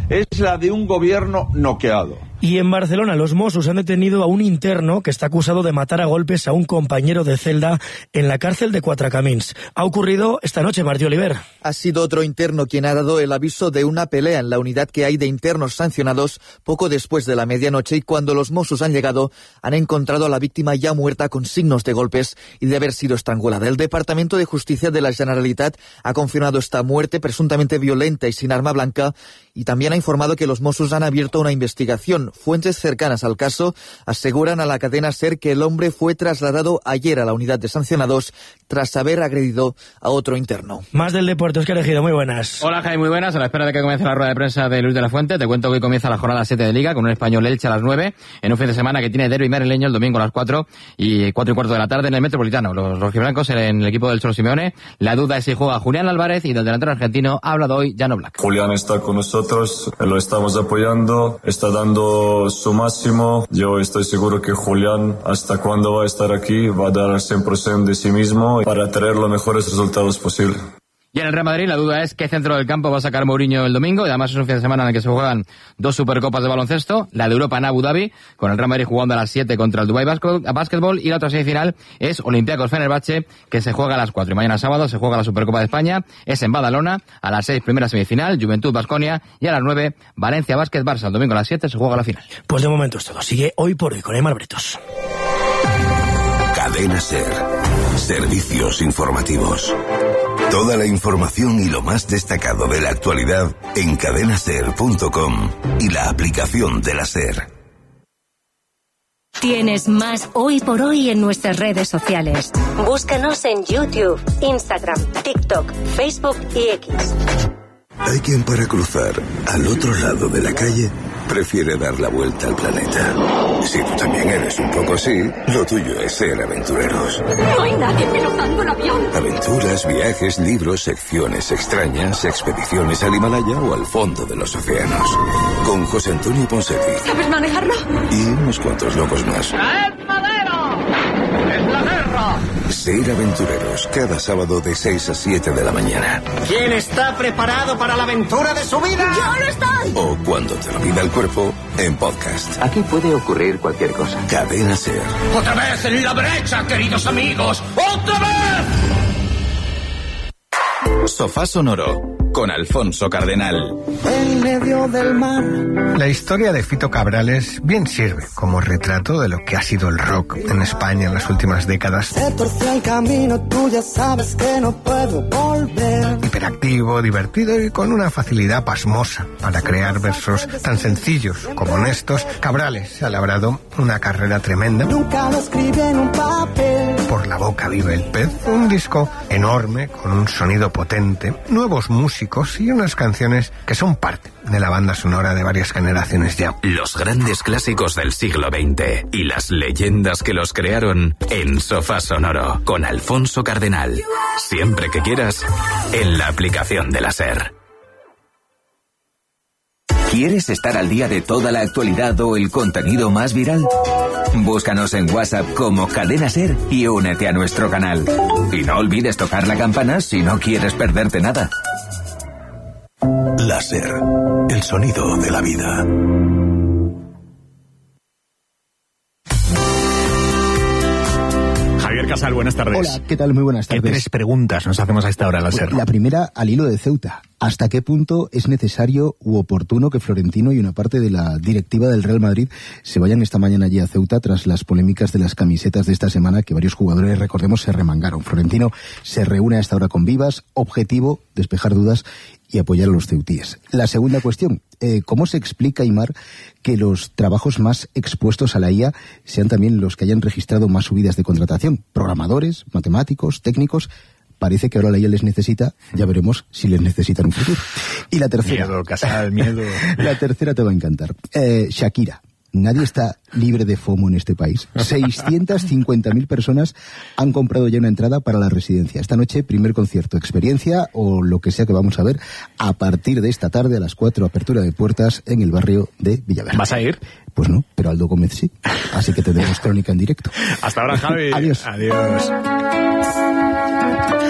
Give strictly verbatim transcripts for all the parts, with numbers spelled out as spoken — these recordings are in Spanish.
es la de un gobierno noqueado. Y en Barcelona, los Mossos han detenido a un interno que está acusado de matar a golpes a un compañero de celda en la cárcel de Cuatracamins. Ha ocurrido esta noche, Martí Oliver. Ha sido otro interno quien ha dado el aviso de una pelea en la unidad que hay de internos sancionados poco después de la medianoche, y cuando los Mossos han llegado han encontrado a la víctima ya muerta con signos de golpes y de haber sido estrangulada. El Departamento de Justicia de la Generalitat ha confirmado esta muerte presuntamente violenta y sin arma blanca, y también ha informado que los Mossos han abierto una investigación. Fuentes cercanas al caso aseguran a la cadena SER que el hombre fue trasladado ayer a la unidad de sancionados tras haber agredido a otro interno. Más del deporte, Óscar Ejido, muy buenas. Hola, Jaime, muy buenas. A la espera de que comience la rueda de prensa de Luis de la Fuente, te cuento que hoy comienza la jornada siete de Liga con un Español Elche a las nueve, en un fin de semana que tiene derbi madrileño el domingo a las cuatro y cuatro y cuarto de la tarde en el Metropolitano. Los rojiblancos en el equipo del Cholo Simeone. La duda es si juega Julián Álvarez, y del delantero argentino ha hablado hoy Llano Black. Julián está con nosotros, lo estamos apoyando, está dando su máximo. Yo estoy seguro que Julián, hasta cuando va a estar aquí, va a dar cien por ciento de sí mismo para traer los mejores resultados posibles. Y en el Real Madrid la duda es qué centro del campo va a sacar Mourinho el domingo, y además es un fin de semana en el que se juegan dos supercopas de baloncesto, la de Europa en Abu Dhabi, con el Real Madrid jugando a las siete contra el Dubai Basketball, y la otra semifinal es Olympiacos Fenerbahce, que se juega a las cuatro. Y mañana sábado se juega la Supercopa de España, es en Badalona, a las seis primera semifinal, Juventud Baskonia, y a las nueve Valencia Basket Barça. El domingo a las siete se juega la final. Pues de momento es todo. Sigue Hoy por Hoy con Aimar Bretos. Cadena SER. Servicios informativos. Toda la información y lo más destacado de la actualidad en cadena ser punto com y la aplicación de la SER. Tienes más Hoy por Hoy en nuestras redes sociales. Búscanos en YouTube, Instagram, TikTok, Facebook y X. Hay quien para cruzar al otro lado de la calle prefiere dar la vuelta al planeta. Si tú también eres un poco así, lo tuyo es ser aventureros. No hay nadie pilotando el avión. Aventuras, viajes, libros, secciones extrañas, expediciones al Himalaya o al fondo de los océanos. Con José Antonio Ponseti. ¿Sabes manejarlo? Y unos cuantos locos más. ¡Es madero! ¡Es la guerra! Ser aventureros, cada sábado de seis a siete de la mañana. ¿Quién está preparado para la aventura de su vida? ¡Yo no estoy! O cuando te lo pida el cuerpo, en podcast. Aquí puede ocurrir cualquier cosa. Cadena SER. ¡Otra vez en la brecha, queridos amigos! ¡Otra vez! Sofá Sonoro, con Alfonso Cardenal. En medio del mar. La historia de Fito Cabrales bien sirve como retrato de lo que ha sido el rock en España en las últimas décadas. Se torció el camino, tú ya sabes que no puedo volver. Hiperactivo, divertido y con una facilidad pasmosa para crear versos tan sencillos como honestos, Cabrales ha labrado una carrera tremenda. Nunca lo escribí en un papel. Por la boca vive el pez, un disco enorme con un sonido potente, nuevos músicos y unas canciones que son parte de la banda sonora de varias generaciones ya. Los grandes clásicos del siglo veinte y las leyendas que los crearon en Sofá Sonoro con Alfonso Cardenal. Siempre que quieras, en la aplicación de la SER. ¿Quieres estar al día de toda la actualidad o el contenido más viral? Búscanos en WhatsApp como Cadena SER y únete a nuestro canal. Y no olvides tocar la campana si no quieres perderte nada. La SER, el sonido de la vida. Javier Casal, buenas tardes. Hola, ¿qué tal? Muy buenas tardes. ¿Qué tres preguntas nos hacemos a esta hora, la SER? La primera, al hilo de Ceuta. ¿Hasta qué punto es necesario u oportuno que Florentino y una parte de la directiva del Real Madrid se vayan esta mañana allí a Ceuta tras las polémicas de las camisetas de esta semana que varios jugadores, recordemos, se remangaron? Florentino se reúne a esta hora con Vivas, objetivo, despejar dudas y apoyar a los ceutíes. La segunda cuestión, eh, ¿cómo se explica, Aimar, que los trabajos más expuestos a la I A sean también los que hayan registrado más subidas de contratación? Programadores, matemáticos, técnicos. Parece que ahora la I A les necesita, ya veremos si les necesita en un futuro. Y la tercera... Miedo, Casal, miedo. La tercera te va a encantar. Eh, Shakira. Nadie está libre de FOMO en este país. seiscientas cincuenta mil personas han comprado ya una entrada para la residencia. Esta noche, primer concierto, experiencia o lo que sea que vamos a ver a partir de esta tarde a las cuatro, apertura de puertas en el barrio de Villaverde. ¿Vas a ir? Pues no, pero Aldo Gómez sí. Así que tendremos crónica en directo. Hasta ahora, Javi. Adiós. Adiós.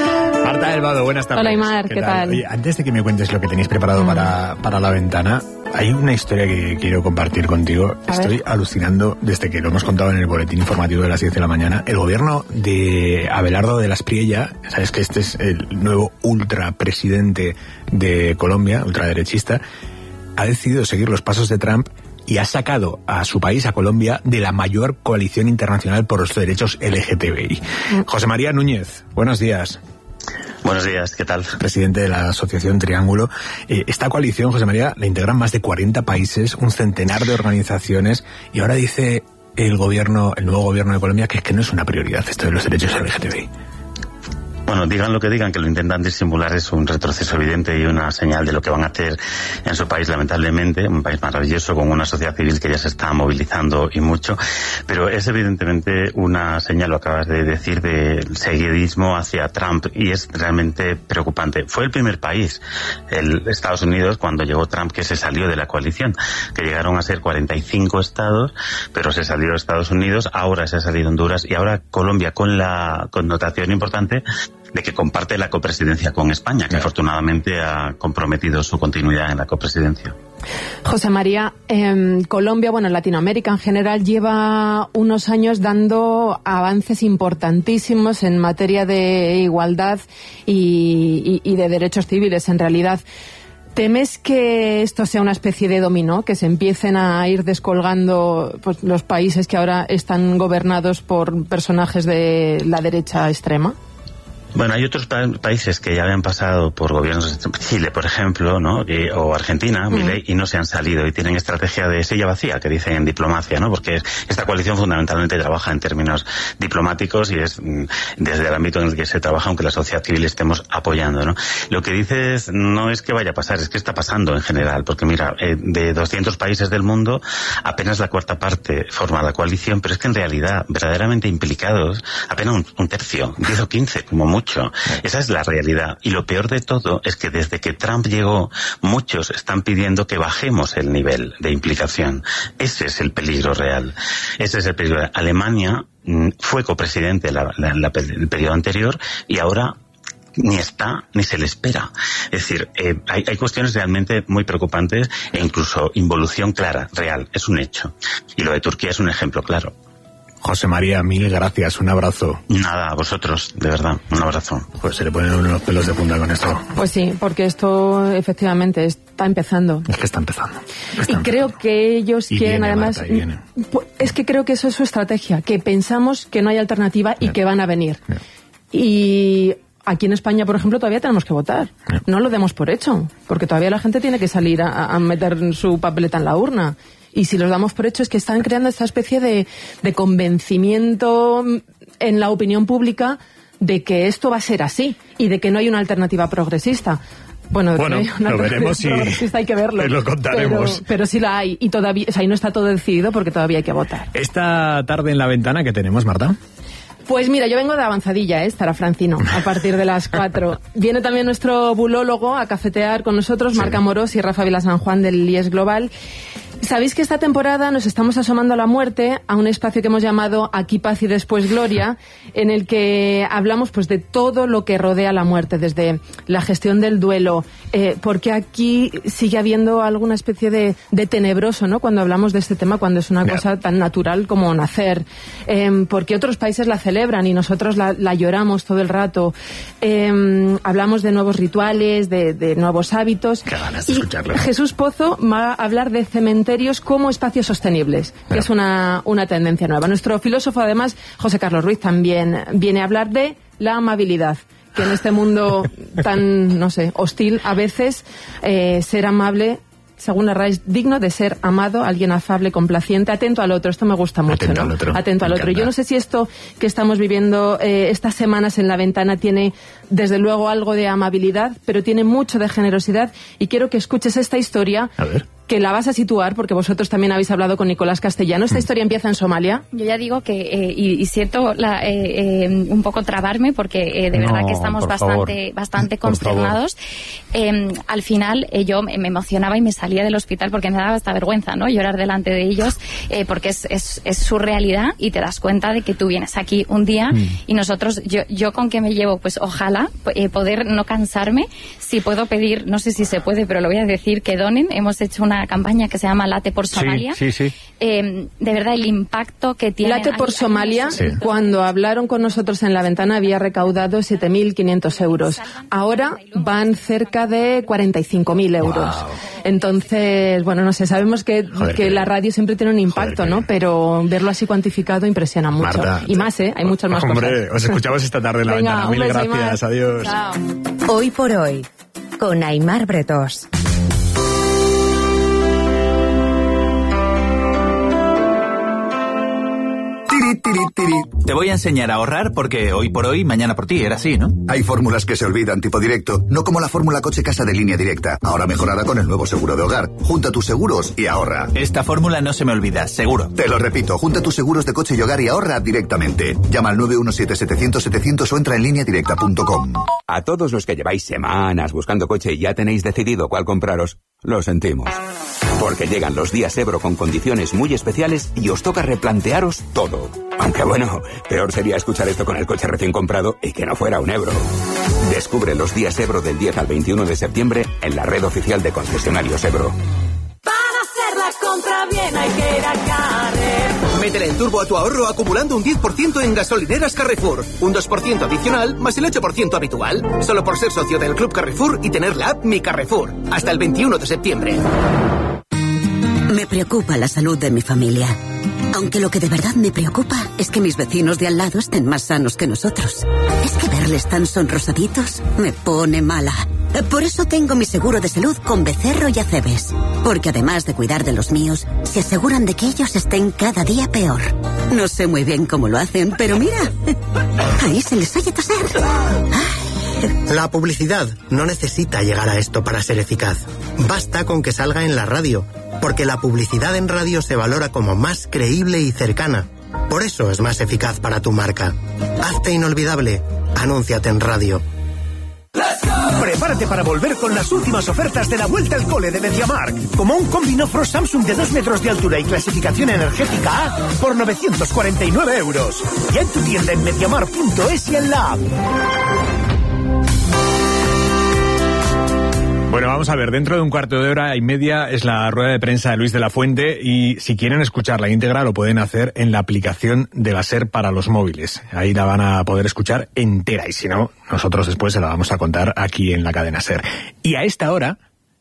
Marta del Vado, buenas tardes. Hola, Aimar, ¿qué, ¿qué tal? tal? Oye, antes de que me cuentes lo que tenéis preparado mm. para, para la ventana, Hay una historia que quiero compartir contigo. A Estoy ver. alucinando desde que lo hemos contado en el boletín informativo de las diez de la mañana. El gobierno de Abelardo de la Espriella, sabes que este es el nuevo ultrapresidente de Colombia, ultraderechista, ha decidido seguir los pasos de Trump y ha sacado a su país, a Colombia, de la mayor coalición internacional por los derechos L G T B I. José María Núñez, buenos días. Buenos días, ¿qué tal? Presidente de la Asociación Triángulo. Eh, esta coalición, José María, la integran más de cuarenta países, un centenar de organizaciones, y ahora dice el gobierno, el nuevo gobierno de Colombia, que es que no es una prioridad esto de los derechos L G T B I. Bueno, digan lo que digan, que lo intentan disimular, es un retroceso evidente y una señal de lo que van a hacer en su país, lamentablemente, un país maravilloso con una sociedad civil que ya se está movilizando y mucho, pero es evidentemente una señal, lo acabas de decir, del seguidismo hacia Trump, y es realmente preocupante. Fue el primer país, el Estados Unidos, cuando llegó Trump, que se salió de la coalición, que llegaron a ser cuarenta y cinco estados, pero se salió Estados Unidos, ahora se ha salido Honduras y ahora Colombia, con la connotación importante de que comparte la copresidencia con España, que afortunadamente ha comprometido su continuidad en la copresidencia. José María, eh, Colombia, bueno, Latinoamérica en general, lleva unos años dando avances importantísimos en materia de igualdad y, y, y de derechos civiles, en realidad. ¿Temes que esto sea una especie de dominó, que se empiecen a ir descolgando pues, los países que ahora están gobernados por personajes de la derecha extrema? Bueno, hay otros pa países que ya habían pasado por gobiernos, Chile, por ejemplo, ¿no? Y, o Argentina, mm. Milei, y no se han salido y tienen estrategia de silla vacía, que dicen en diplomacia, ¿no? Porque esta coalición fundamentalmente trabaja en términos diplomáticos y es mm, desde el ámbito en el que se trabaja, aunque la sociedad civil estemos apoyando, ¿no? Lo que dices no es que vaya a pasar, es que está pasando en general, porque mira, eh, de doscientos países del mundo, apenas la cuarta parte forma la coalición, pero es que en realidad, verdaderamente implicados, apenas un, un tercio, diez o quince, como mucho. Esa es la realidad. Y lo peor de todo es que desde que Trump llegó, muchos están pidiendo que bajemos el nivel de implicación. Ese es el peligro real. Ese es el peligro real. Alemania mm, fue copresidente la, la, la, el periodo anterior y ahora ni está ni se le espera. Es decir, eh, hay, hay cuestiones realmente muy preocupantes e incluso involución clara, real. Es un hecho. Y lo de Turquía es un ejemplo claro. José María, mil gracias, un abrazo. Nada, a vosotros, de verdad, un abrazo. Pues se le ponen unos pelos de punta con esto. Pues sí, porque esto efectivamente está empezando. Es que está empezando. Está y empezando. creo que ellos y quieren viene, además... Marta, y viene. Es que creo que eso es su estrategia, que pensamos que no hay alternativa Bien. y que van a venir. Bien. Y... Aquí en España, por ejemplo, todavía tenemos que votar. No lo demos por hecho, porque todavía la gente tiene que salir a, a meter su papeleta en la urna. Y si los damos por hecho es que están creando esta especie de, de convencimiento en la opinión pública de que esto va a ser así y de que no hay una alternativa progresista. Bueno, de bueno que no hay una lo veremos y progresista hay que verlo. lo contaremos. Pero, pero sí la hay y todavía, o sea, ahí no está todo decidido porque todavía hay que votar. Esta tarde en la ventana que tenemos, Marta. Pues mira, yo vengo de avanzadilla, ¿eh? Estará Francino a partir de las cuatro. Viene también nuestro bulólogo a cafetear con nosotros, sí. Marc Amorós y Rafa Vila San Juan del I E S Global. Sabéis que esta temporada nos estamos asomando a la muerte, a un espacio que hemos llamado Aquí paz y después gloria, en el que hablamos pues de todo lo que rodea la muerte, desde la gestión del duelo, eh, porque aquí sigue habiendo alguna especie de, de tenebroso, ¿no? Cuando hablamos de este tema, cuando es una yeah. cosa tan natural como nacer, eh, porque otros países la celebran y nosotros la, la lloramos todo el rato. Eh, hablamos de nuevos rituales, de, de nuevos hábitos. Qué ganas de y escucharlo. Jesús Pozo va a hablar de cementerios como espacios sostenibles, que yeah. es una, una tendencia nueva. Nuestro filósofo, además, José Carlos Ruiz, también viene a hablar de la amabilidad, que en este mundo tan, no sé, hostil, a veces eh, ser amable, según la R A E, es digno de ser amado, alguien afable, complaciente, atento al otro. Esto me gusta mucho, atento ¿no? Al otro. Atento al otro. Yo no sé si esto que estamos viviendo eh, estas semanas en la ventana tiene, desde luego, algo de amabilidad, pero tiene mucho de generosidad, y quiero que escuches esta historia. A ver. Que la vas a situar, porque vosotros también habéis hablado con Nicolás Castellano. Esta mm. historia empieza en Somalia. Yo ya digo que, eh, y, y siento la, eh, eh, un poco trabarme, porque eh, de no, verdad que estamos bastante, bastante consternados. Eh, al final eh, yo me emocionaba y me salía del hospital porque me daba hasta vergüenza, ¿no? Llorar delante de ellos, eh, porque es, es, es su realidad, y te das cuenta de que tú vienes aquí un día mm. y nosotros, yo, yo con qué me llevo, pues ojalá eh, poder no cansarme. Si puedo pedir, no sé si se puede, pero lo voy a decir, que donen. Hemos hecho una una campaña que se llama Late por Somalia. Sí, sí, sí. Eh, de verdad, el impacto que tiene... Late por Somalia, sí. Cuando hablaron con nosotros en La Ventana, había recaudado siete mil quinientos euros. Ahora van cerca de cuarenta y cinco mil euros. Wow. Entonces, bueno, no sé, sabemos que, Joder, que, que la radio siempre tiene un impacto, Joder, ¿no? Pero verlo así cuantificado impresiona mucho. Marta, y más, ¿eh? Hay muchas más hombre, cosas. Hombre, os escuchamos esta tarde en La Venga, Ventana. Mil gracias, adiós. Chao. Hoy por hoy, con Aimar Bretós. Te voy a enseñar a ahorrar porque hoy por hoy, mañana por ti, era así, ¿no? Hay fórmulas que se olvidan, tipo directo, no como la fórmula coche casa de Línea Directa, ahora mejorada con el nuevo seguro de hogar. Junta tus seguros y ahorra. Esta fórmula no se me olvida, seguro. Te lo repito, junta tus seguros de coche y hogar y ahorra directamente. Llama al nueve uno siete setecientos setecientos o entra en línea directa punto com. A todos los que lleváis semanas buscando coche y ya tenéis decidido cuál compraros, lo sentimos. Porque llegan los días Ebro con condiciones muy especiales y os toca replantearos todo. Aunque bueno, peor sería escuchar esto con el coche recién comprado y que no fuera un Ebro. Descubre los días Ebro del diez al veintiuno de septiembre en la red oficial de concesionarios Ebro. Para hacer la compra bien hay que ir a Carrefour. Métele en turbo a tu ahorro acumulando un diez por ciento en gasolineras Carrefour. Un dos por ciento adicional más el ocho por ciento habitual. Solo por ser socio del Club Carrefour y tener la app Mi Carrefour. Hasta el veintiuno de septiembre. Me preocupa la salud de mi familia. Aunque lo que de verdad me preocupa es que mis vecinos de al lado estén más sanos que nosotros. Es que verles tan sonrosaditos me pone mala. Por eso tengo mi seguro de salud con Becerro y Acebes. Porque además de cuidar de los míos, se aseguran de que ellos estén cada día peor. No sé muy bien cómo lo hacen, pero mira, ahí se les oye toser. La publicidad no necesita llegar a esto para ser eficaz. Basta con que salga en la radio, porque la publicidad en radio se valora como más creíble y cercana. Por eso es más eficaz para tu marca. Hazte inolvidable. Anúnciate en radio. Prepárate para volver con las últimas ofertas de la vuelta al cole de MediaMarkt. Como un combi no frost Samsung de dos metros de altura y clasificación energética A por novecientos cuarenta y nueve euros. Ya en tu tienda en mediamarkt punto es y en la app. Bueno, vamos a ver, dentro de un cuarto de hora y media es la rueda de prensa de Luis de la Fuente y si quieren escuchar la íntegra lo pueden hacer en la aplicación de la SER para los móviles. Ahí la van a poder escuchar entera y si no, nosotros después se la vamos a contar aquí en la cadena SER. Y a esta hora...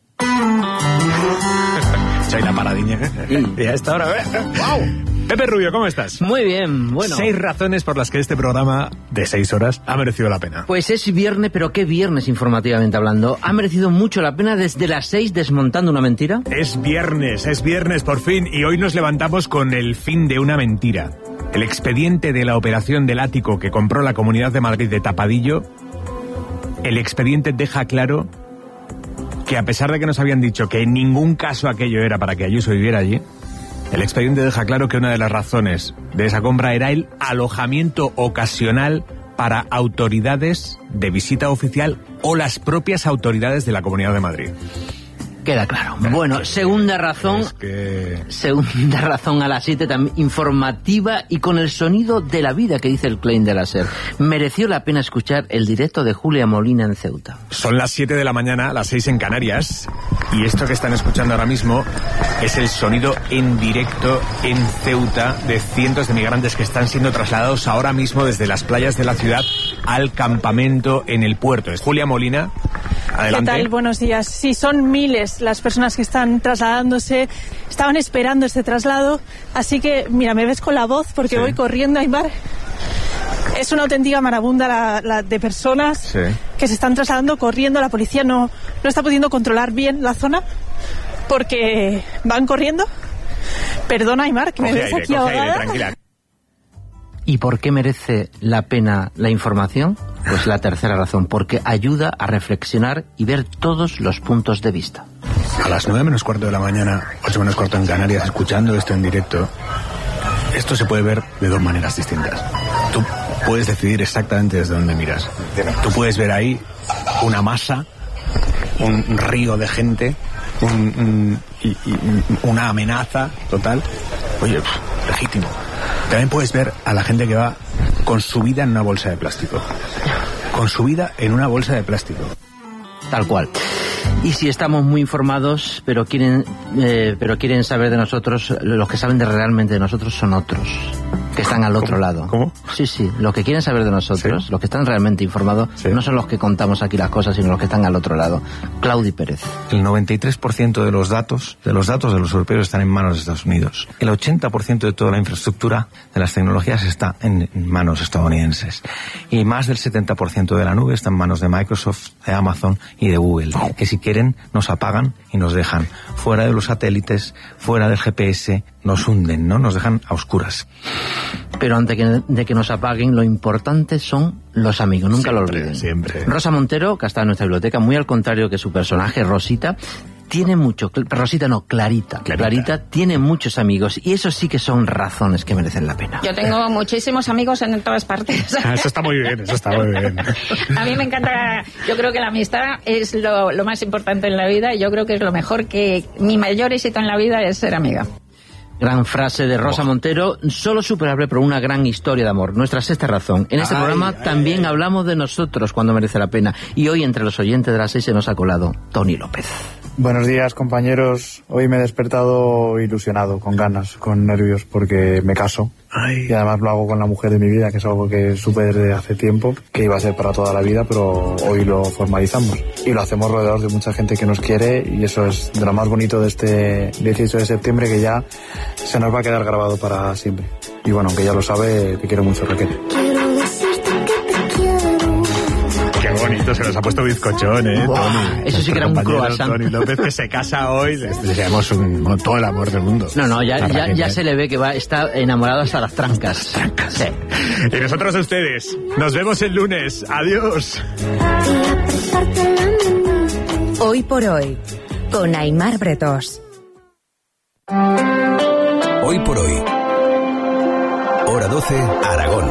Soy la paradiña. Y a esta hora... ¡Wow! Pepe Rubio, ¿cómo estás? Muy bien, bueno. Seis razones por las que este programa de seis horas ha merecido la pena. Pues es viernes, pero qué viernes informativamente hablando. Ha merecido mucho la pena desde las seis desmontando una mentira. Es viernes, es viernes por fin y hoy nos levantamos con el fin de una mentira. El expediente de la operación del ático que compró la Comunidad de Madrid de Tapadillo, el expediente deja claro que a pesar de que nos habían dicho que en ningún caso aquello era para que Ayuso viviera allí, el expediente deja claro que una de las razones de esa compra era el alojamiento ocasional para autoridades de visita oficial o las propias autoridades de la Comunidad de Madrid. Queda claro. Bueno, segunda razón, es que... segunda razón a las siete, también informativa y con el sonido de la vida que dice el claim de la SER. Mereció la pena escuchar el directo de Julia Molina en Ceuta. Son las siete de la mañana, las seis en Canarias, y esto que están escuchando ahora mismo es el sonido en directo en Ceuta de cientos de migrantes que están siendo trasladados ahora mismo desde las playas de la ciudad al campamento en el puerto. Es Julia Molina. Adelante. ¿Qué tal? Buenos días. Sí, son miles las personas que están trasladándose, estaban esperando este traslado, así que, mira, me ves con la voz porque sí. Voy corriendo, Aimar. Es una auténtica marabunda la, la de personas sí. que se están trasladando corriendo. La policía no, no está pudiendo controlar bien la zona porque van corriendo. Perdona, Aimar, que coge me ves aire, aquí ahogada. Aire, tranquila. ¿Y por qué merece la pena la información? Pues la tercera razón, porque ayuda a reflexionar y ver todos los puntos de vista. A las nueve menos cuarto de la mañana, ocho menos cuarto en Canarias, escuchando esto en directo, esto se puede ver de dos maneras distintas. Tú puedes decidir exactamente desde dónde miras. Tú puedes ver ahí una masa, un río de gente, un, un, y, y, una amenaza total. Oye, pff, legítimo. También puedes ver a la gente que va con su vida en una bolsa de plástico. Con su vida en una bolsa de plástico. Tal cual. Y si estamos muy informados, pero quieren, eh, pero quieren saber de nosotros, los que saben de realmente de nosotros son otros, que están al otro ¿Cómo? lado. ¿Cómo? Sí, sí, los que quieren saber de nosotros, ¿sí? Los que están realmente informados, ¿sí? No son los que contamos aquí las cosas, sino los que están al otro lado. Claudi Pérez. El noventa y tres por ciento de los datos, de los datos de los europeos están en manos de Estados Unidos. El ochenta por ciento de toda la infraestructura de las tecnologías está en manos estadounidenses. Y más del setenta por ciento de la nube está en manos de Microsoft, de Amazon y de Google, que si quieren nos apagan y nos dejan fuera de los satélites, fuera del G P S, nos hunden, ¿no? Nos dejan a oscuras. Pero antes que, de que nos apaguen, lo importante son los amigos, nunca siempre, lo olviden. Siempre. Rosa Montero, que está en nuestra biblioteca, muy al contrario que su personaje, Rosita, tiene mucho, Rosita no, Clarita, Clarita, Clarita tiene muchos amigos y eso sí que son razones que merecen la pena. Yo tengo muchísimos amigos en todas partes. Eso está muy bien, eso está muy bien. A mí me encanta, yo creo que la amistad es lo, lo más importante en la vida y yo creo que es lo mejor, que mi mayor éxito en la vida es ser amiga. Gran frase de Rosa oh. Montero, solo superable por una gran historia de amor. Nuestra sexta razón. En este ay, programa ay, también ay. hablamos de nosotros cuando merece la pena. Y hoy entre los oyentes de las seis se nos ha colado Tony López. Buenos días, compañeros. Hoy me he despertado ilusionado, con ganas, con nervios, porque me caso. Ay. Y además lo hago con la mujer de mi vida, que es algo que supe desde hace tiempo, que iba a ser para toda la vida, pero hoy lo formalizamos. Y lo hacemos rodeados de mucha gente que nos quiere, y eso es de lo más bonito de este dieciocho de septiembre, que ya se nos va a quedar grabado para siempre. Y bueno, aunque ya lo sabe, te quiero mucho, Raquel. Qué bonito, se nos ha puesto bizcochón, ¿eh, wow, Tony? Eso sí que era un croissant. Tony López, que se casa hoy, le deseamos un, todo el amor del mundo. No, no, ya, ya, ya se le ve que va, está enamorado hasta las trancas. Las trancas. Sí. Y nosotros a ustedes. Nos vemos el lunes. Adiós. Hoy por hoy, con Aimar Bretós. Hoy por hoy. Hora doce, Aragón.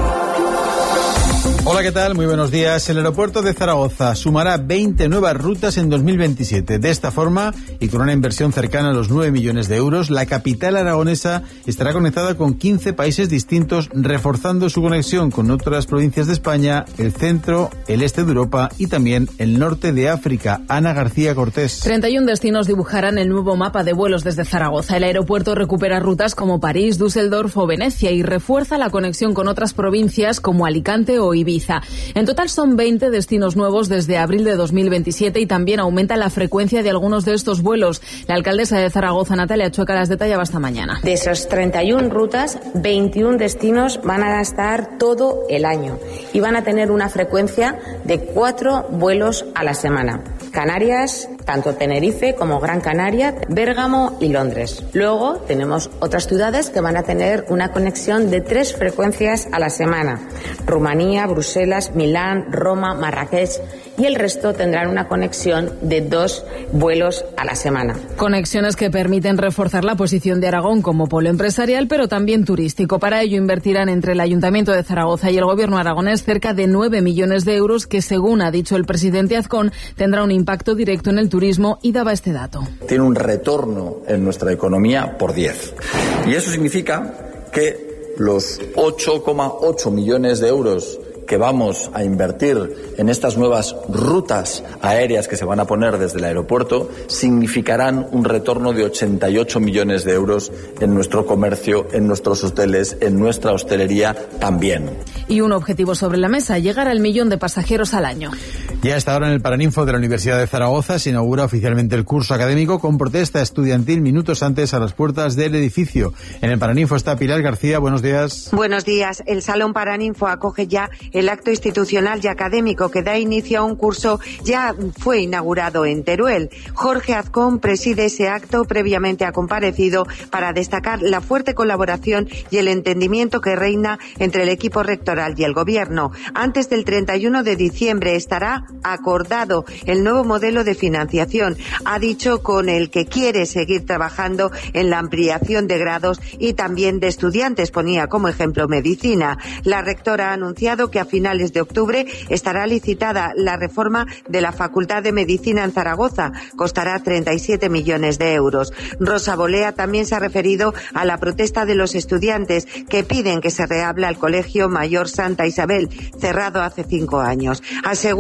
Hola, ¿qué tal? Muy buenos días. El aeropuerto de Zaragoza sumará veinte nuevas rutas en dos mil veintisiete. De esta forma, y con una inversión cercana a los nueve millones de euros, la capital aragonesa estará conectada con quince países distintos, reforzando su conexión con otras provincias de España, el centro, el este de Europa y también el norte de África. Ana García Cortés. treinta y un destinos dibujarán el nuevo mapa de vuelos desde Zaragoza. El aeropuerto recupera rutas como París, Düsseldorf o Venecia y refuerza la conexión con otras provincias como Alicante o Ibiza. En total son veinte destinos nuevos desde abril de dos mil veintisiete y también aumenta la frecuencia de algunos de estos vuelos. La alcaldesa de Zaragoza, Natalia Chueca, las detallaba esta mañana. De esas treinta y una rutas, veintiún destinos van a estar todo el año y van a tener una frecuencia de cuatro vuelos a la semana. Canarias, tanto Tenerife como Gran Canaria, Bérgamo y Londres. Luego tenemos otras ciudades que van a tener una conexión de tres frecuencias a la semana. Rumanía, Bruselas, Milán, Roma, Marrakech, y el resto tendrán una conexión de dos vuelos a la semana. Conexiones que permiten reforzar la posición de Aragón como polo empresarial, pero también turístico. Para ello invertirán entre el Ayuntamiento de Zaragoza y el Gobierno aragonés cerca de nueve millones de euros que, según ha dicho el presidente Azcón, tendrá un impacto directo en el turismo, y daba este dato. Tiene un retorno en nuestra economía por diez. Y eso significa que los ocho coma ocho millones de euros que vamos a invertir en estas nuevas rutas aéreas que se van a poner desde el aeropuerto significarán un retorno de ochenta y ocho millones de euros en nuestro comercio, en nuestros hoteles, en nuestra hostelería también. Y un objetivo sobre la mesa, llegar al millón de pasajeros al año. Y a esta hora en el Paraninfo de la Universidad de Zaragoza se inaugura oficialmente el curso académico con protesta estudiantil minutos antes a las puertas del edificio. En el Paraninfo está Pilar García, buenos días. Buenos días. El Salón Paraninfo acoge ya el acto institucional y académico que da inicio a un curso ya fue inaugurado en Teruel. Jorge Azcón preside ese acto, previamente ha comparecido para destacar la fuerte colaboración y el entendimiento que reina entre el equipo rectoral y el Gobierno. Antes del treinta y uno de diciembre estará acordado el nuevo modelo de financiación, ha dicho, con el que quiere seguir trabajando en la ampliación de grados y también de estudiantes, ponía como ejemplo medicina. La rectora ha anunciado que a finales de octubre estará licitada la reforma de la Facultad de Medicina en Zaragoza, costará treinta y siete millones de euros. Rosa Bolea también se ha referido a la protesta de los estudiantes que piden que se reabra el Colegio Mayor Santa Isabel, cerrado hace cinco años. Asegura que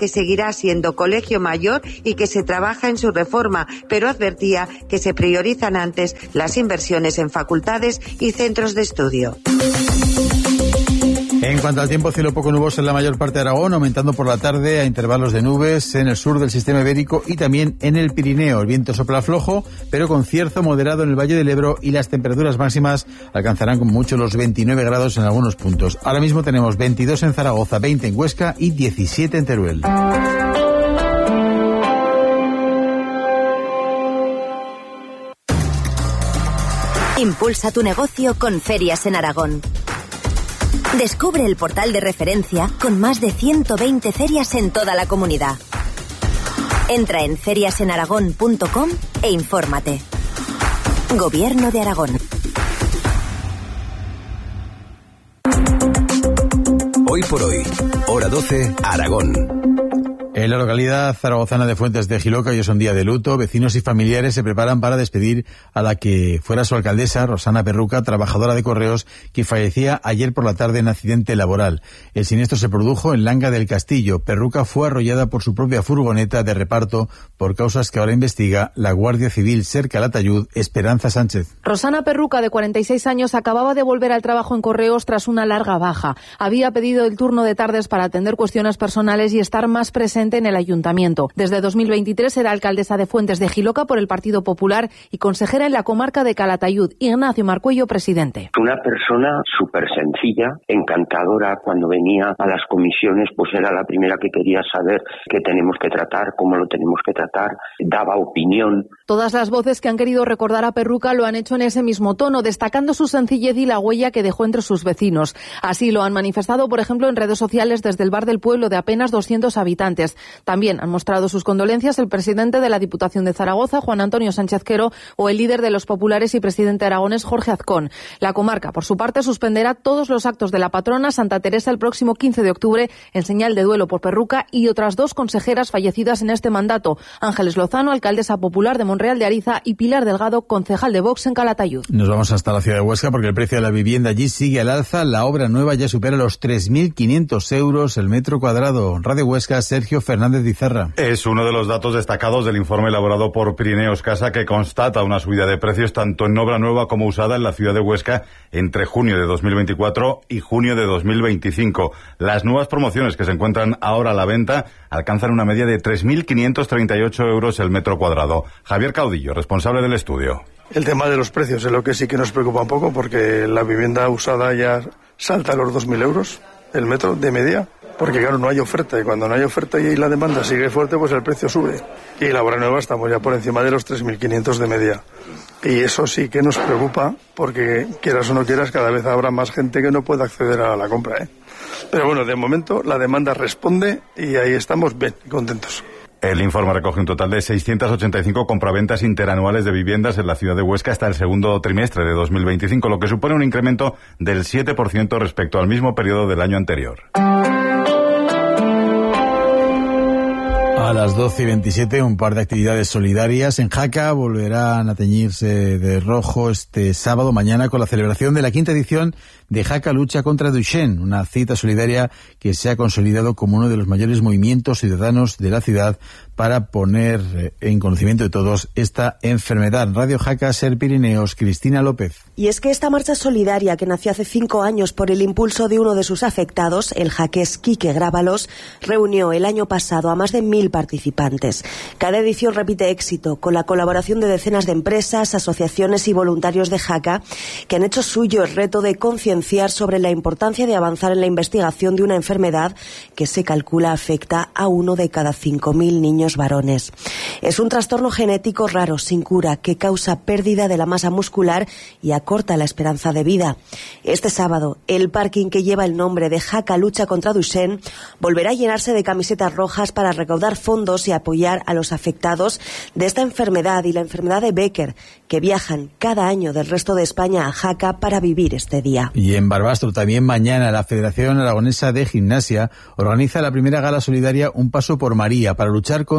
seguirá siendo colegio mayor y que se trabaja en su reforma, pero advertía que se priorizan antes las inversiones en facultades y centros de estudio. En cuanto al tiempo, cielo poco nuboso en la mayor parte de Aragón, aumentando por la tarde a intervalos de nubes en el sur del sistema ibérico y también en el Pirineo. El viento sopla flojo, pero con cierzo moderado en el Valle del Ebro, y las temperaturas máximas alcanzarán como mucho los veintinueve grados en algunos puntos. Ahora mismo tenemos veintidós en Zaragoza, veinte en Huesca y diecisiete en Teruel. Impulsa tu negocio con Ferias en Aragón. Descubre el portal de referencia con más de ciento veinte ferias en toda la comunidad. Entra en ferias en aragón punto com e infórmate. Gobierno de Aragón. Hoy por hoy, hora doce, Aragón. En la localidad zaragozana de Fuentes de Jiloca hoy es un día de luto. Vecinos y familiares se preparan para despedir a la que fuera su alcaldesa, Rosana Perruca, trabajadora de correos, que fallecía ayer por la tarde en accidente laboral. El siniestro se produjo en Langa del Castillo. Perruca fue arrollada por su propia furgoneta de reparto por causas que ahora investiga la Guardia Civil. Cerca al Atayud, Esperanza Sánchez. Rosana Perruca, de cuarenta y seis años, acababa de volver al trabajo en correos tras una larga baja. Había pedido el turno de tardes para atender cuestiones personales y estar más presente en el ayuntamiento. Desde dos mil veintitrés era alcaldesa de Fuentes de Jiloca por el Partido Popular y consejera en la comarca de Calatayud. Ignacio Marcuello, presidente. Una persona súper sencilla, encantadora. Cuando venía a las comisiones, pues era la primera que quería saber qué tenemos que tratar, cómo lo tenemos que tratar, daba opinión. Todas las voces que han querido recordar a Perruca lo han hecho en ese mismo tono, destacando su sencillez y la huella que dejó entre sus vecinos. Así lo han manifestado, por ejemplo, en redes sociales desde el bar del pueblo de apenas doscientos habitantes. También han mostrado sus condolencias el presidente de la Diputación de Zaragoza, Juan Antonio Sánchez Quero, o el líder de los populares y presidente aragonés, Jorge Azcón. La comarca, por su parte, suspenderá todos los actos de la patrona Santa Teresa el próximo quince de octubre en señal de duelo por Perruca y otras dos consejeras fallecidas en este mandato, Ángeles Lozano, alcaldesa popular de Monreal de Ariza, y Pilar Delgado, concejal de Vox en Calatayud. Nos vamos hasta la ciudad de Huesca porque el precio de la vivienda allí sigue al alza. La obra nueva ya supera los tres mil quinientos euros el metro cuadrado. Radio Huesca, Sergio Fernández Dizarra. Es uno de los datos destacados del informe elaborado por Pirineos Casa, que constata una subida de precios tanto en obra nueva como usada en la ciudad de Huesca entre junio de dos mil veinticuatro y junio de dos mil veinticinco. Las nuevas promociones que se encuentran ahora a la venta alcanzan una media de tres mil quinientos treinta y ocho euros el metro cuadrado. Javier Caudillo, responsable del estudio. El tema de los precios es lo que sí que nos preocupa un poco, porque la vivienda usada ya salta a los dos mil euros el metro de media. Porque claro, no hay oferta, y cuando no hay oferta y la demanda sigue fuerte, pues el precio sube. Y la obra nueva estamos ya por encima de los tres mil quinientos de media. Y eso sí que nos preocupa, porque quieras o no quieras, cada vez habrá más gente que no pueda acceder a la compra, ¿eh? Pero bueno, de momento la demanda responde y ahí estamos bien, contentos. El informe recoge un total de seiscientas ochenta y cinco compraventas interanuales de viviendas en la ciudad de Huesca hasta el segundo trimestre de dos mil veinticinco, lo que supone un incremento del siete por ciento respecto al mismo periodo del año anterior. A las doce y veintisiete, un par de actividades solidarias. En Jaca volverán a teñirse de rojo este sábado mañana con la celebración de la quinta edición de Jaca Lucha contra Duchenne, una cita solidaria que se ha consolidado como uno de los mayores movimientos ciudadanos de la ciudad para poner en conocimiento de todos esta enfermedad. Radio Jaca, Ser Pirineos, Cristina López. Y es que esta marcha solidaria, que nació hace cinco años por el impulso de uno de sus afectados, el jaqués Quique Grábalos, reunió el año pasado a más de mil participantes. Cada edición repite éxito, con la colaboración de decenas de empresas, asociaciones y voluntarios de Jaca, que han hecho suyo el reto de concienciar sobre la importancia de avanzar en la investigación de una enfermedad que se calcula afecta a uno de cada cinco mil niños varones. Es un trastorno genético raro, sin cura, que causa pérdida de la masa muscular y acorta la esperanza de vida. Este sábado, el parking que lleva el nombre de Jaca Lucha contra Duchenne volverá a llenarse de camisetas rojas para recaudar fondos y apoyar a los afectados de esta enfermedad y la enfermedad de Becker, que viajan cada año del resto de España a Jaca para vivir este día. Y en Barbastro, también mañana, la Federación Aragonesa de Gimnasia organiza la primera gala solidaria Un Paso por María para luchar contra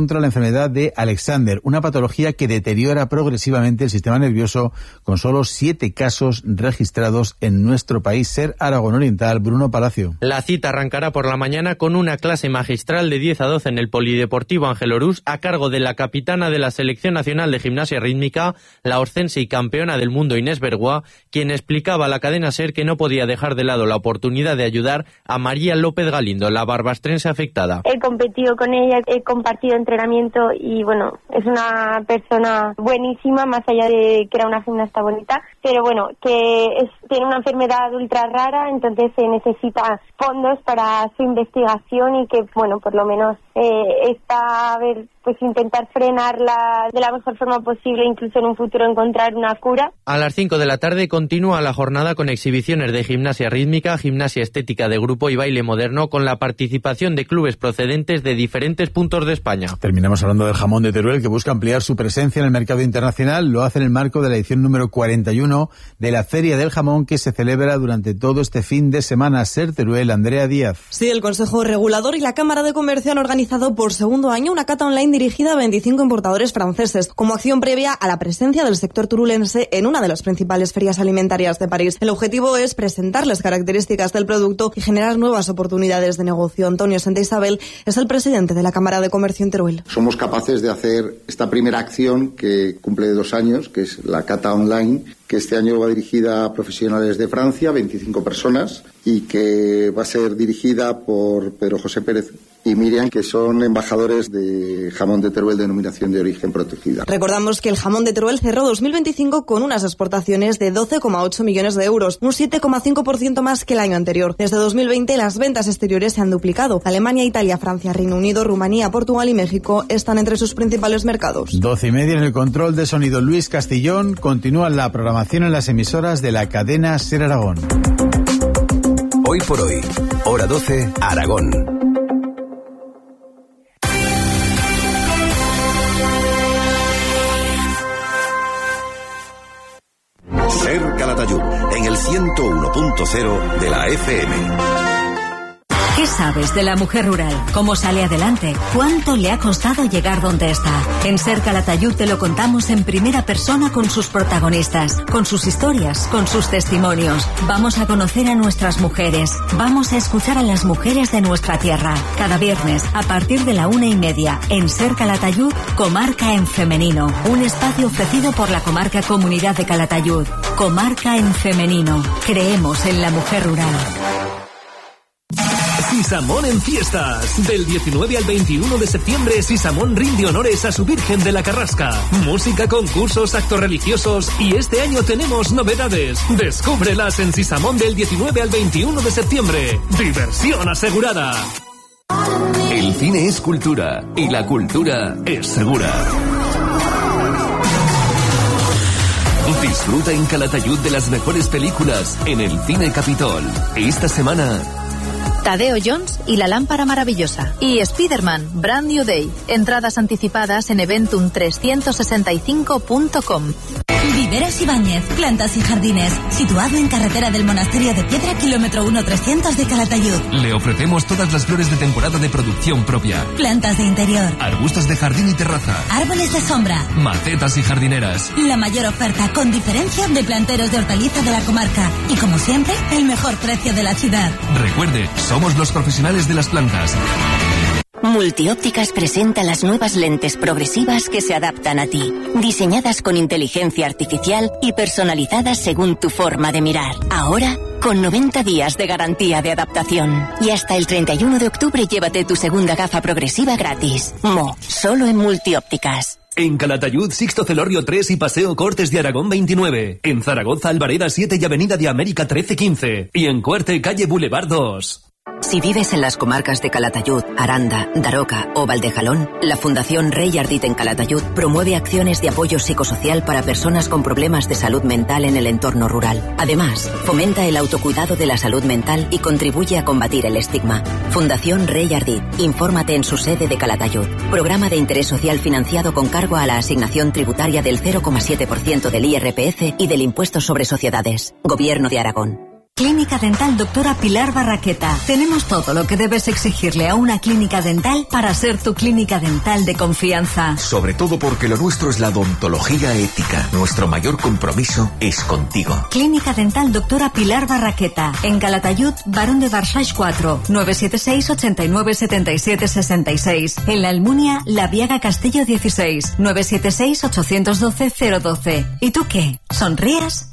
contra la enfermedad de Alexander, una patología que deteriora progresivamente el sistema nervioso, con solo siete casos registrados en nuestro país. Ser Aragón Oriental, Bruno Palacio. La cita arrancará por la mañana con una clase magistral de diez a doce en el Polideportivo Ángel Orús, a cargo de la capitana de la Selección Nacional de Gimnasia Rítmica, la orcense y campeona del mundo Inés Bergua, quien explicaba a la cadena SER que no podía dejar de lado la oportunidad de ayudar a María López Galindo, la barbastrense afectada. He competido con ella, he compartido entrenamiento y bueno, es una persona buenísima, más allá de que era una gimnasta bonita, pero bueno, que es, tiene una enfermedad ultra rara, entonces se necesita fondos para su investigación y que bueno, por lo menos eh, está a ver, pues intentar frenarla de la mejor forma posible, incluso en un futuro encontrar una cura. A las cinco de la tarde continúa la jornada con exhibiciones de gimnasia rítmica, gimnasia estética de grupo y baile moderno, con la participación de clubes procedentes de diferentes puntos de España. Terminamos hablando del jamón de Teruel, que busca ampliar su presencia en el mercado internacional. Lo hace en el marco de la edición número cuarenta y uno de la Feria del Jamón, que se celebra durante todo este fin de semana. Ser Teruel, Andrea Díaz. Sí, el Consejo Regulador y la Cámara de Comercio han organizado por segundo año una cata online dirigida a veinticinco importadores franceses, como acción previa a la presencia del sector turulense en una de las principales ferias alimentarias de París. El objetivo es presentar las características del producto y generar nuevas oportunidades de negocio. Antonio Santa Isabel es el presidente de la Cámara de Comercio en Teruel. Somos capaces de hacer esta primera acción que cumple dos años, que es la cata online, que este año va dirigida a profesionales de Francia, veinticinco personas, y que va a ser dirigida por Pedro José Pérez y Miriam, que son embajadores de jamón de Teruel, denominación de origen protegida. Recordamos que el jamón de Teruel cerró dos mil veinticinco con unas exportaciones de doce coma ocho millones de euros, un siete coma cinco por ciento más que el año anterior. Desde dos mil veinte las ventas exteriores se han duplicado. Alemania, Italia, Francia, Reino Unido, Rumanía, Portugal y México están entre sus principales mercados. Doce y media en el control de sonido. Luis Castillón. Continúa la programación en las emisoras de la cadena SER Aragón. Hoy por hoy, hora doce, Aragón. SER Calatayud, en el ciento uno punto cero de la F M. ¿Qué sabes de la mujer rural? ¿Cómo sale adelante? ¿Cuánto le ha costado llegar donde está? En SER Calatayud te lo contamos en primera persona con sus protagonistas, con sus historias, con sus testimonios. Vamos a conocer a nuestras mujeres. Vamos a escuchar a las mujeres de nuestra tierra. Cada viernes, a partir de la una y media, en SER Calatayud, Comarca en Femenino. Un espacio ofrecido por la Comarca Comunidad de Calatayud. Comarca en Femenino. Creemos en la mujer rural. Sisamón en fiestas. Del diecinueve al veintiuno de septiembre, Sisamón rinde honores a su Virgen de la Carrasca. Música, concursos, actos religiosos y este año tenemos novedades. Descúbrelas en Sisamón del diecinueve al veintiuno de septiembre. Diversión asegurada. El cine es cultura y la cultura es segura. Disfruta en Calatayud de las mejores películas en el Cine Capitol. Esta semana, Tadeo Jones y la lámpara maravillosa. Y Spider-Man, Brand New Day. Entradas anticipadas en eventum trescientos sesenta y cinco punto com. Viveros Ibáñez, plantas y jardines. Situado en carretera del Monasterio de Piedra, kilómetro uno trescientos de Calatayud. Le ofrecemos todas las flores de temporada de producción propia. Plantas de interior. Arbustos de jardín y terraza. Árboles de sombra. Macetas y jardineras. La mayor oferta con diferencia de planteros de hortaliza de la comarca. Y como siempre, el mejor precio de la ciudad. Recuerde, somos los profesionales de las plantas. Multiópticas presenta las nuevas lentes progresivas que se adaptan a ti, diseñadas con inteligencia artificial y personalizadas según tu forma de mirar. Ahora, con noventa días de garantía de adaptación. Y hasta el treinta y uno de octubre llévate tu segunda gafa progresiva gratis. Mo, solo en Multiópticas. En Calatayud, Sixto Celorrio tres y Paseo Cortes de Aragón veintinueve. En Zaragoza, Albareda siete y Avenida de América trece quince. Y en Cuerte, calle Boulevard dos. Si vives en las comarcas de Calatayud, Aranda, Daroca o Valdejalón, la Fundación Rey Ardit en Calatayud promueve acciones de apoyo psicosocial para personas con problemas de salud mental en el entorno rural. Además, fomenta el autocuidado de la salud mental y contribuye a combatir el estigma. Fundación Rey Ardit. Infórmate en su sede de Calatayud. Programa de interés social financiado con cargo a la asignación tributaria del cero coma siete por ciento del I R P F y del impuesto sobre sociedades. Gobierno de Aragón. Clínica Dental Doctora Pilar Barraqueta. Tenemos todo lo que debes exigirle a una clínica dental para ser tu clínica dental de confianza. Sobre todo porque lo nuestro es la odontología ética. Nuestro mayor compromiso es contigo. Clínica Dental Doctora Pilar Barraqueta. En Calatayud, Barón de Barsach cuatro, nueve siete seis, ochenta y nueve, setenta y siete, sesenta y seis. En La Almunia, La Viaga Castillo dieciséis, nueve siete seis, ochocientos doce, cero doce. ¿Y tú qué? ¿Sonríes?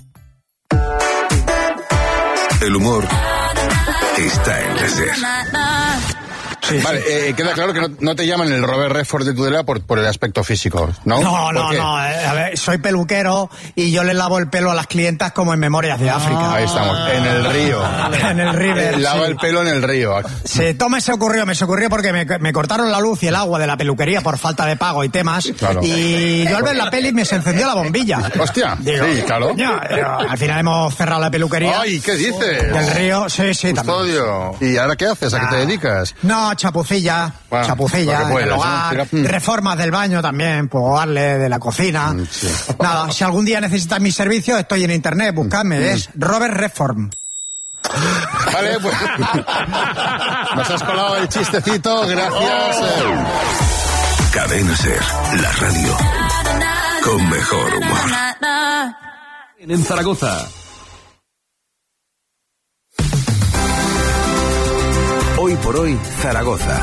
El humor está en la SER. Sí, vale, eh, queda claro que no, no te llaman el Robert Redford de Tudela por, por el aspecto físico, ¿no? No, no, no. Eh, a ver, soy peluquero y yo le lavo el pelo a las clientas como en Memorias de África. Ahí estamos, en el río. En el river. Lava sí. el pelo en el río. Sí, todo me se ocurrió, me se ocurrió porque me, me cortaron la luz y el agua de la peluquería por falta de pago y temas. Claro. Y yo al ver la peli me se encendió la bombilla. Hostia, Digo, sí, claro. Ya, al final hemos cerrado la peluquería. Ay, ¿qué dices? Del río, sí, sí, Custodio. también. ¿Y ahora qué haces? ¿A qué te dedicas? No, chapucilla. Bueno, chapucilla, lo que del puedas, hogar, ¿no? reformas del baño también, puedo darle de la cocina. Mm, sí. Nada, si algún día necesitas mis servicios, estoy en internet, buscadme, Mm. es Robert Reform. Vale, pues nos has colado el chistecito, gracias. Cadena SER, la radio con mejor humor. En Zaragoza. Hoy por hoy, Zaragoza.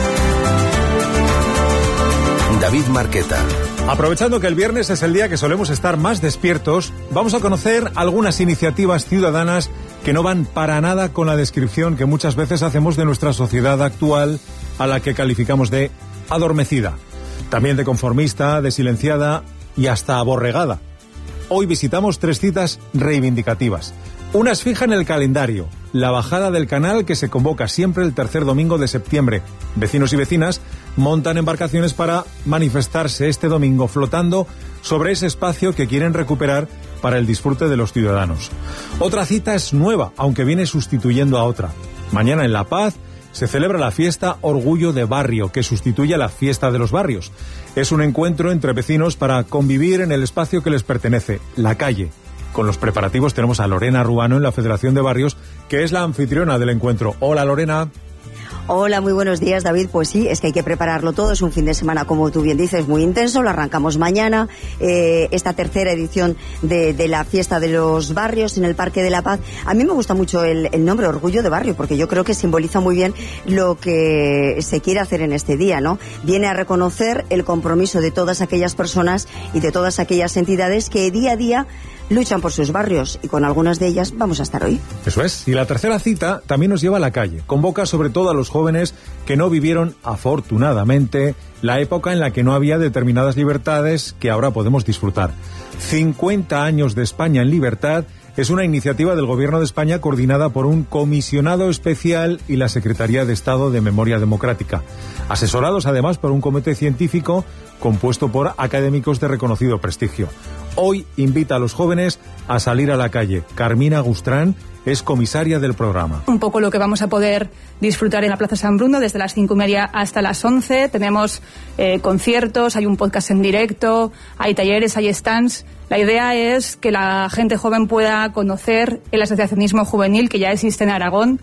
David Marqueta. Aprovechando que el viernes es el día que solemos estar más despiertos, vamos a conocer algunas iniciativas ciudadanas que no van para nada con la descripción que muchas veces hacemos de nuestra sociedad actual, a la que calificamos de adormecida, también de conformista, de silenciada y hasta aborregada. Hoy visitamos tres citas reivindicativas. Una es fija en el calendario, la bajada del canal que se convoca siempre el tercer domingo de septiembre. Vecinos y vecinas montan embarcaciones para manifestarse este domingo flotando sobre ese espacio que quieren recuperar para el disfrute de los ciudadanos. Otra cita es nueva, aunque viene sustituyendo a otra. Mañana en La Paz se celebra la fiesta Orgullo de Barrio, que sustituye a la fiesta de los barrios. Es un encuentro entre vecinos para convivir en el espacio que les pertenece, la calle. Con los preparativos tenemos a Lorena Ruano en la Federación de Barrios, que es la anfitriona del encuentro. Hola, Lorena. Hola, muy buenos días, David. Pues sí, es que hay que prepararlo todo. Es un fin de semana, como tú bien dices, muy intenso. Lo arrancamos mañana, eh, esta tercera edición de, de la fiesta de los barrios en el Parque de la Paz. A mí me gusta mucho el, el nombre Orgullo de Barrio, porque yo creo que simboliza muy bien lo que se quiere hacer en este día, ¿no? Viene a reconocer el compromiso de todas aquellas personas y de todas aquellas entidades que día a día luchan por sus barrios, y con algunas de ellas vamos a estar hoy. Eso es. Y la tercera cita también nos lleva a la calle. Convoca sobre todo a los jóvenes que no vivieron, afortunadamente, la época en la que no había determinadas libertades que ahora podemos disfrutar. cincuenta años de España en libertad es una iniciativa del Gobierno de España coordinada por un comisionado especial y la Secretaría de Estado de Memoria Democrática, asesorados además por un comité científico compuesto por académicos de reconocido prestigio. Hoy invita a los jóvenes a salir a la calle. Carmina Gustrán es comisaria del programa. Un poco lo que vamos a poder disfrutar en la Plaza San Bruno desde las cinco y media hasta las once. Tenemos eh, conciertos, hay un podcast en directo, hay talleres, hay stands. La idea es que la gente joven pueda conocer el asociacionismo juvenil que ya existe en Aragón,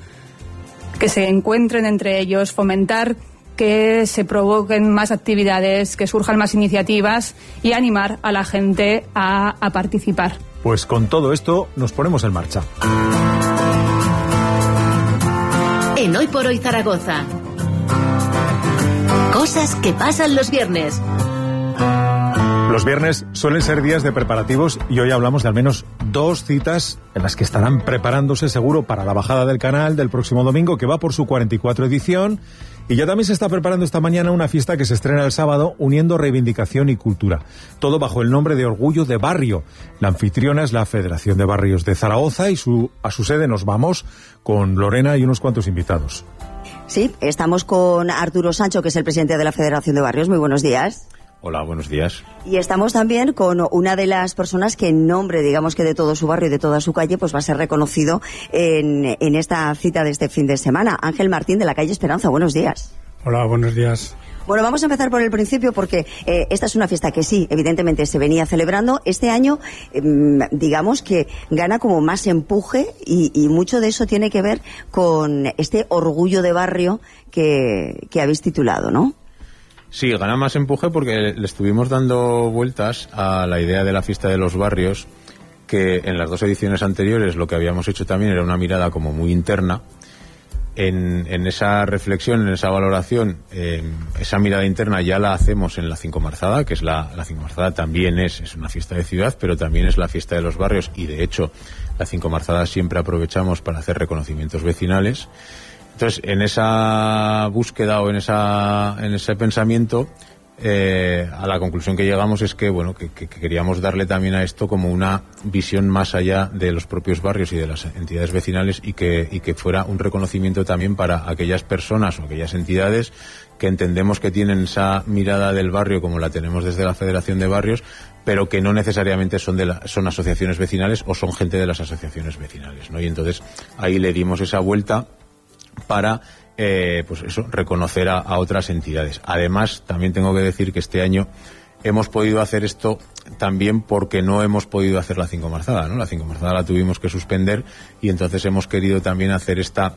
que se encuentren entre ellos, fomentar que se provoquen más actividades, que surjan más iniciativas y animar a la gente a, a participar. Pues con todo esto nos ponemos en marcha. En Hoy por Hoy Zaragoza. Cosas que pasan los viernes. Los viernes suelen ser días de preparativos y hoy hablamos de al menos dos citas en las que estarán preparándose seguro para la bajada del canal del próximo domingo, que va por su cuarenta y cuatro edición. Y ya también se está preparando esta mañana una fiesta que se estrena el sábado, uniendo reivindicación y cultura. Todo bajo el nombre de Orgullo de Barrio. La anfitriona es la Federación de Barrios de Zaragoza y su, a su sede nos vamos con Lorena y unos cuantos invitados. Sí, estamos con Arturo Sancho, que es el presidente de la Federación de Barrios. Muy buenos días. Hola, buenos días. Y estamos también con una de las personas que en nombre, digamos que de todo su barrio y de toda su calle, pues va a ser reconocido en, en esta cita de este fin de semana. Ángel Martín, de la calle Esperanza. Buenos días. Hola, buenos días. Bueno, vamos a empezar por el principio porque eh, esta es una fiesta que sí, evidentemente se venía celebrando. Este año, eh, digamos que gana como más empuje y, y mucho de eso tiene que ver con este orgullo de barrio que, que habéis titulado, ¿no? Sí, gana más empuje porque le estuvimos dando vueltas a la idea de la fiesta de los barrios, que en las dos ediciones anteriores lo que habíamos hecho también era una mirada como muy interna. En, en esa reflexión, en esa valoración, eh, esa mirada interna ya la hacemos en la Cinco Marzada, que es la, la Cinco Marzada también es, es una fiesta de ciudad, pero también es la fiesta de los barrios, y de hecho la Cinco Marzada siempre aprovechamos para hacer reconocimientos vecinales. Entonces, en esa búsqueda o en esa en ese pensamiento, eh, a la conclusión que llegamos es que, bueno, que, que, que queríamos darle también a esto como una visión más allá de los propios barrios y de las entidades vecinales, y que, y que fuera un reconocimiento también para aquellas personas o aquellas entidades que entendemos que tienen esa mirada del barrio como la tenemos desde la Federación de Barrios, pero que no necesariamente son de la, son asociaciones vecinales o son gente de las asociaciones vecinales, ¿no? Y entonces ahí le dimos esa vuelta para Eh, pues eso, reconocer a, a otras entidades. Además, también tengo que decir que este año hemos podido hacer esto también porque no hemos podido hacer la Cinco Marzada, ¿no? La Cinco Marzada la tuvimos que suspender, y entonces hemos querido también hacer esta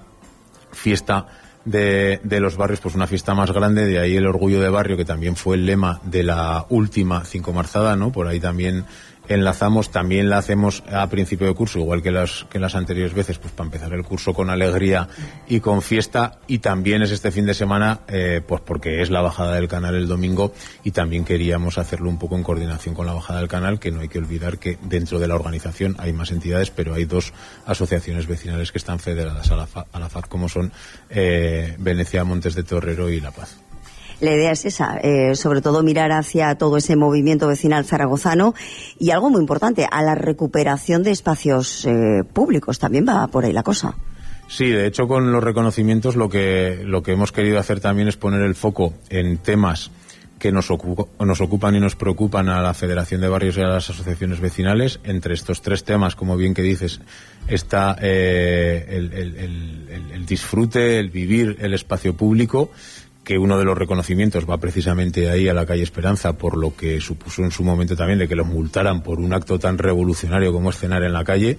fiesta de, de los barrios, pues una fiesta más grande. De ahí el orgullo de barrio, que también fue el lema de la última Cinco Marzada, ¿no? Por ahí también enlazamos, también la hacemos a principio de curso, igual que las que las anteriores veces, pues para empezar el curso con alegría y con fiesta, y también es este fin de semana, eh, pues porque es la bajada del canal el domingo, y también queríamos hacerlo un poco en coordinación con la bajada del canal, que no hay que olvidar que dentro de la organización hay más entidades, pero hay dos asociaciones vecinales que están federadas a la, F A, a la F A D, como son eh, Venecia, Montes de Torrero y La Paz. La idea es esa, eh, sobre todo mirar hacia todo ese movimiento vecinal zaragozano, y algo muy importante, a la recuperación de espacios eh, públicos. También va por ahí la cosa. Sí, de hecho, con los reconocimientos lo que lo que hemos querido hacer también es poner el foco en temas que nos, ocupa, nos ocupan y nos preocupan a la Federación de Barrios y a las asociaciones vecinales. Entre estos tres temas, como bien que dices, está eh, el, el, el, el disfrute, el vivir el espacio público, que uno de los reconocimientos va precisamente ahí a la calle Esperanza, por lo que supuso en su momento también de que los multaran por un acto tan revolucionario como es cenar en la calle.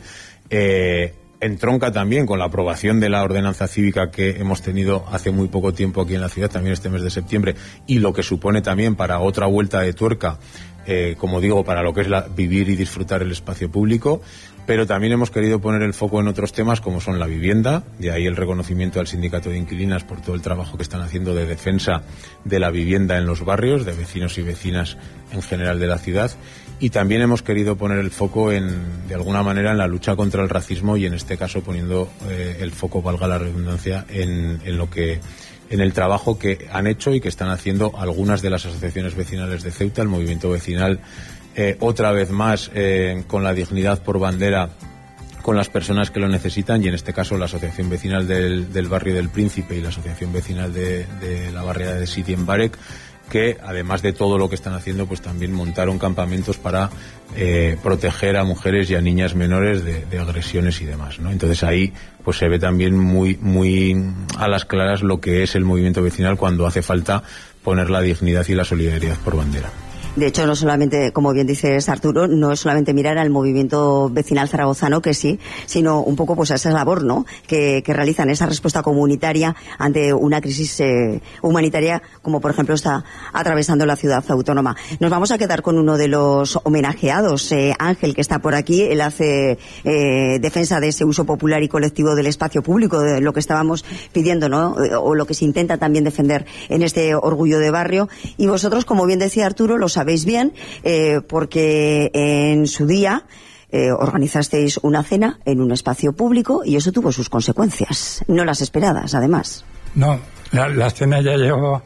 Eh, entronca también con la aprobación de la ordenanza cívica que hemos tenido hace muy poco tiempo aquí en la ciudad, también este mes de septiembre, y lo que supone también para otra vuelta de tuerca, eh, como digo, para lo que es la, vivir y disfrutar el espacio público. Pero también hemos querido poner el foco en otros temas como son la vivienda, de ahí el reconocimiento al sindicato de inquilinas por todo el trabajo que están haciendo de defensa de la vivienda en los barrios, de vecinos y vecinas en general de la ciudad. Y también hemos querido poner el foco en, de alguna manera, en la lucha contra el racismo, y en este caso poniendo eh, el foco, valga la redundancia, en, en lo que en el trabajo que han hecho y que están haciendo algunas de las asociaciones vecinales de Ceuta, el movimiento vecinal, eh, otra vez más eh, con la dignidad por bandera con las personas que lo necesitan, y en este caso la Asociación Vecinal del, del Barrio del Príncipe y la Asociación Vecinal de, de la barriada de Siti en Barek, que además de todo lo que están haciendo, pues también montaron campamentos para eh, proteger a mujeres y a niñas menores de, de agresiones y demás, ¿no? Entonces ahí pues se ve también muy muy a las claras lo que es el movimiento vecinal cuando hace falta poner la dignidad y la solidaridad por bandera. De hecho, no solamente, como bien dices, Arturo, no es solamente mirar al movimiento vecinal zaragozano, que sí, sino un poco pues a esa labor, ¿no?, que, que realizan, esa respuesta comunitaria ante una crisis eh, humanitaria como, por ejemplo, está atravesando la ciudad autónoma. Nos vamos a quedar con uno de los homenajeados, eh, Ángel, que está por aquí. Él hace eh, defensa de ese uso popular y colectivo del espacio público, de lo que estábamos pidiendo, ¿no?, o lo que se intenta también defender en este orgullo de barrio. Y vosotros, como bien decía Arturo, lo sabéis sabéis bien, eh, porque en su día eh, organizasteis una cena en un espacio público y eso tuvo sus consecuencias, no las esperadas, además. No, la, la cena ya llevaba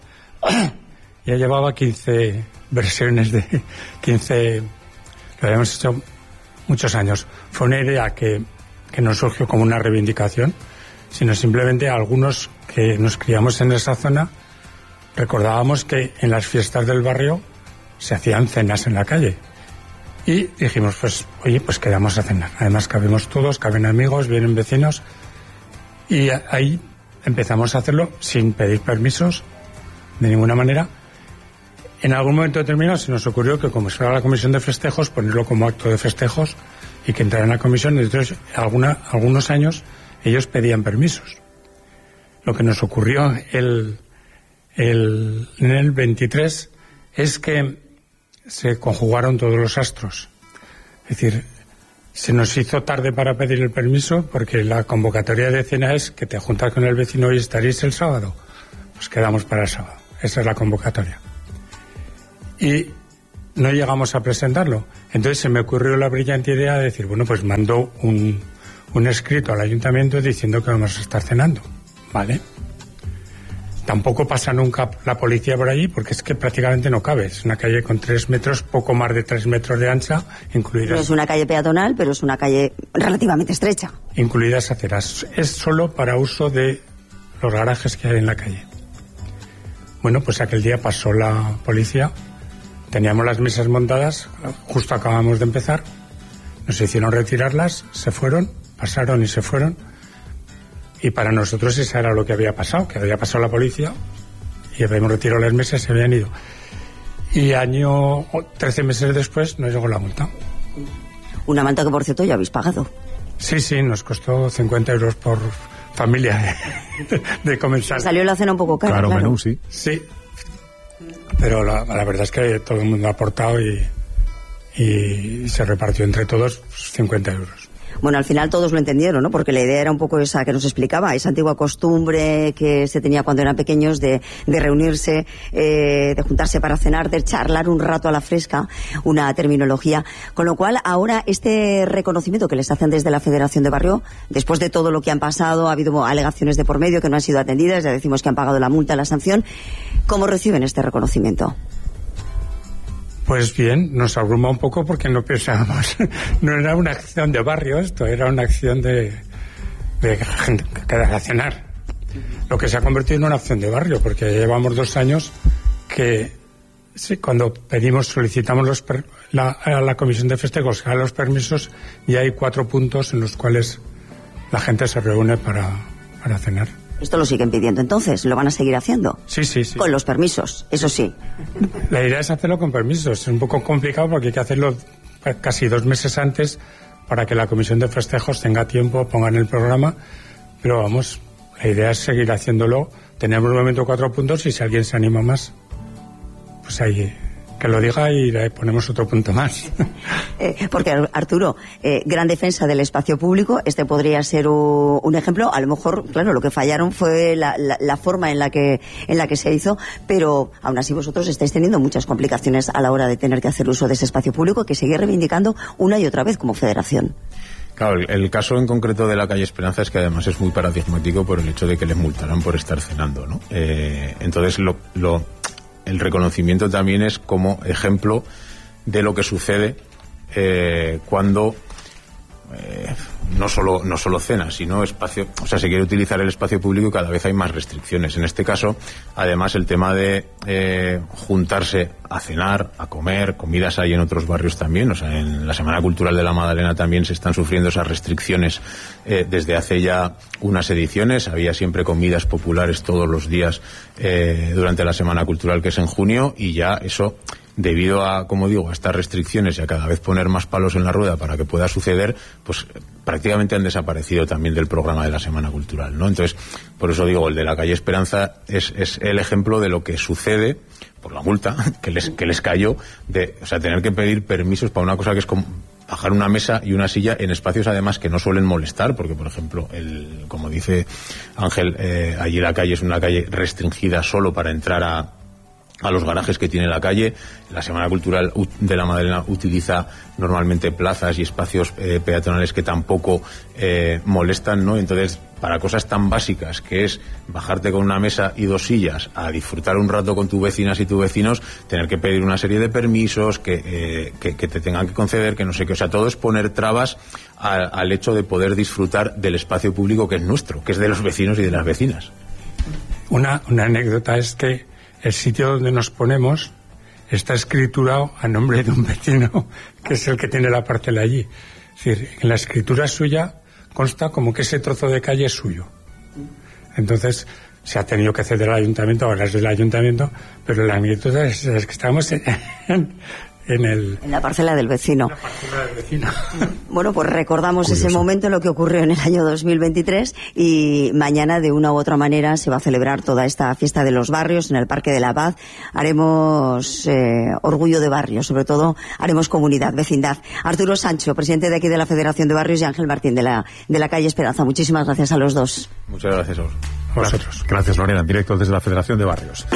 ya llevaba quince versiones de quince, lo habíamos hecho muchos años. Fue una idea que, que no surgió como una reivindicación, sino simplemente algunos que nos criamos en esa zona recordábamos que en las fiestas del barrio se hacían cenas en la calle y dijimos, pues oye, pues quedamos a cenar. Además cabemos todos, caben amigos, vienen vecinos, y ahí empezamos a hacerlo sin pedir permisos de ninguna manera. En algún momento determinado se nos ocurrió que, como era la comisión de festejos, ponerlo como acto de festejos y que entrara en la comisión. Entonces, alguna, algunos años ellos pedían permisos. Lo que nos ocurrió el, el, en el veintitrés es que se conjugaron todos los astros. Es decir, se nos hizo tarde para pedir el permiso porque la convocatoria de cena es que te juntas con el vecino y estaréis el sábado. Pues quedamos para el sábado. Esa es la convocatoria. Y no llegamos a presentarlo. Entonces se me ocurrió la brillante idea de decir, bueno, pues mando un, un escrito al ayuntamiento diciendo que vamos a estar cenando. ¿Vale? Tampoco pasa nunca la policía por allí porque es que prácticamente no cabe. Es una calle con tres metros, poco más de tres metros de ancha, incluidas... No es una calle peatonal, pero es una calle relativamente estrecha. Incluidas aceras. Es solo para uso de los garajes que hay en la calle. Bueno, pues aquel día pasó la policía. Teníamos las mesas montadas, justo acabamos de empezar, nos hicieron retirarlas, se fueron, pasaron y se fueron, y para nosotros eso era lo que había pasado, que había pasado la policía, y habíamos retirado las mesas y se habían ido. Y año, trece meses después, nos llegó la multa. Una multa que, por cierto, ya habéis pagado. Sí, sí, nos costó cincuenta euros por familia de, de comensal. Salió la cena un poco cara, claro. Claro, menú, sí. Sí. Pero la, la verdad es que todo el mundo ha aportado y, y se repartió entre todos cincuenta euros. Bueno, al final todos lo entendieron, ¿no? Porque la idea era un poco esa que nos explicaba, esa antigua costumbre que se tenía cuando eran pequeños de, de reunirse, eh, de juntarse para cenar, de charlar un rato a la fresca, una terminología. Con lo cual, ahora este reconocimiento que les hacen desde la Federación de Barrio, después de todo lo que han pasado, ha habido alegaciones de por medio que no han sido atendidas, ya decimos que han pagado la multa, la sanción. ¿Cómo reciben este reconocimiento? Pues bien, nos abruma un poco porque no pensábamos, no era una acción de barrio esto, era una acción de, de gente que de cenar. Lo que se ha convertido en una acción de barrio, porque llevamos dos años que sí, cuando pedimos, solicitamos los per, la, a la comisión de festejos a los permisos, y hay cuatro puntos en los cuales la gente se reúne para, para cenar. Esto lo siguen pidiendo, entonces, ¿lo van a seguir haciendo? Sí, sí, sí. Con los permisos, eso sí. La idea es hacerlo con permisos. Es un poco complicado porque hay que hacerlo casi dos meses antes para que la comisión de festejos tenga tiempo, pongan el programa. Pero vamos, la idea es seguir haciéndolo. Tenemos de momento cuatro puntos y si alguien se anima más, pues ahí que lo diga y le ponemos otro punto más. Eh, porque, Arturo, eh, gran defensa del espacio público, este podría ser un, un ejemplo. A lo mejor, claro, lo que fallaron fue la, la, la forma en la que en la que se hizo, pero aún así vosotros estáis teniendo muchas complicaciones a la hora de tener que hacer uso de ese espacio público que seguís reivindicando una y otra vez como federación. Claro, el, el caso en concreto de la calle Esperanza es que además es muy paradigmático por el hecho de que les multaran por estar cenando, ¿no? Eh, entonces, lo... lo el reconocimiento también es como ejemplo de lo que sucede eh, cuando eh, no solo no solo cenas, sino espacio, o sea, se quiere utilizar el espacio público y cada vez hay más restricciones. En este caso, además, el tema de eh, juntarse a cenar, a comer, comidas hay en otros barrios también, o sea, en la Semana Cultural de la Madalena también se están sufriendo esas restricciones eh, desde hace ya unas ediciones. Había siempre comidas populares todos los días eh, durante la Semana Cultural, que es en junio, y ya eso, debido a, como digo, a estas restricciones y a cada vez poner más palos en la rueda para que pueda suceder, pues prácticamente han desaparecido también del programa de la Semana Cultural, ¿no? Entonces, por eso digo, el de la calle Esperanza es, es el ejemplo de lo que sucede por la multa que les, que les cayó, de, o sea, tener que pedir permisos para una cosa que es como bajar una mesa y una silla en espacios además que no suelen molestar, porque por ejemplo, el, como dice Ángel, eh, allí la calle es una calle restringida solo para entrar a a los garajes que tiene la calle. La Semana Cultural de la Madalena utiliza normalmente plazas y espacios eh, peatonales que tampoco eh, molestan, ¿no? Entonces, para cosas tan básicas que es bajarte con una mesa y dos sillas a disfrutar un rato con tus vecinas y tus vecinos, tener que pedir una serie de permisos que, eh, que, que te tengan que conceder, que no sé qué, o sea, todo es poner trabas a, al hecho de poder disfrutar del espacio público que es nuestro, que es de los vecinos y de las vecinas. Una, una anécdota es que el sitio donde nos ponemos está escriturado a nombre de un vecino que es el que tiene la parcela allí. Es decir, en la escritura suya consta como que ese trozo de calle es suyo. Entonces, se ha tenido que ceder al ayuntamiento, ahora es del ayuntamiento, pero la anécdota es, es que estamos en, en, el, en la parcela del vecino. En la parcela del vecino. Bueno, pues recordamos Curioso. ese momento, lo que ocurrió en el año dos mil veintitrés, y mañana de una u otra manera se va a celebrar toda esta fiesta de los barrios en el Parque de la Paz. Haremos eh, orgullo de barrio, sobre todo haremos comunidad, vecindad. Arturo Sancho, presidente de aquí de la Federación de Barrios, y Ángel Martín de la, de la calle Esperanza. Muchísimas gracias a los dos. Muchas gracias a vosotros. Gracias, Lorena, en directo desde la Federación de Barrios.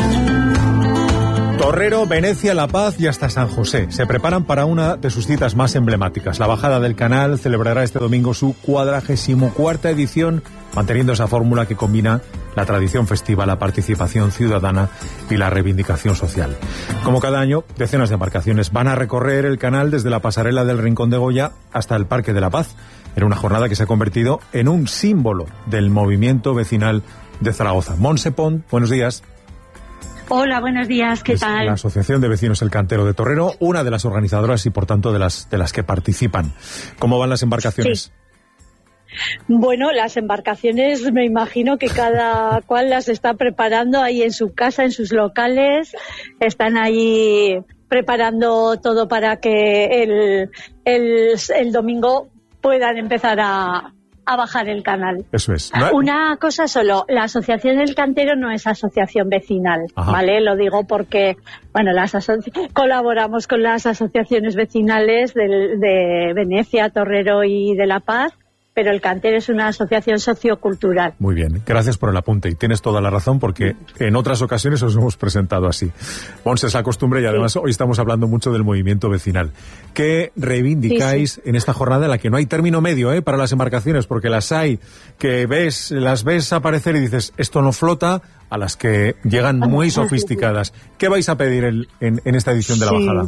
Torrero, Venecia, La Paz y hasta San José se preparan para una de sus citas más emblemáticas. La Bajada del Canal celebrará este domingo su cuadragésimo cuarta edición, manteniendo esa fórmula que combina la tradición festiva, la participación ciudadana y la reivindicación social. Como cada año, decenas de embarcaciones van a recorrer el canal desde la pasarela del Rincón de Goya hasta el Parque de la Paz, en una jornada que se ha convertido en un símbolo del movimiento vecinal de Zaragoza. Montse Pont, buenos días. Hola, buenos días, ¿qué Es tal? La Asociación de Vecinos El Cantero de Torrero, una de las organizadoras y por tanto de las de las que participan. ¿Cómo van las embarcaciones? Sí. Bueno, las embarcaciones me imagino que cada cual las está preparando ahí en su casa, en sus locales, están ahí preparando todo para que el, el, el domingo puedan empezar a... a bajar el canal. Eso es. Una cosa solo, la Asociación del Cantero no es asociación vecinal, Ajá. ¿vale? Lo digo porque, bueno, las asoci- colaboramos con las asociaciones vecinales de, de Venecia, Torrero y de La Paz, pero el Cantero es una asociación sociocultural. Muy bien, gracias por el apunte y tienes toda la razón porque en otras ocasiones os hemos presentado así. Monse, es la costumbre y además sí. Hoy estamos hablando mucho del movimiento vecinal. ¿Qué reivindicáis sí, sí. en esta jornada en la que no hay término medio eh, para las embarcaciones? Porque las hay que ves, las ves aparecer y dices, esto no flota, a las que llegan muy sofisticadas. ¿Qué vais a pedir el, en, en esta edición de la sí. bajada?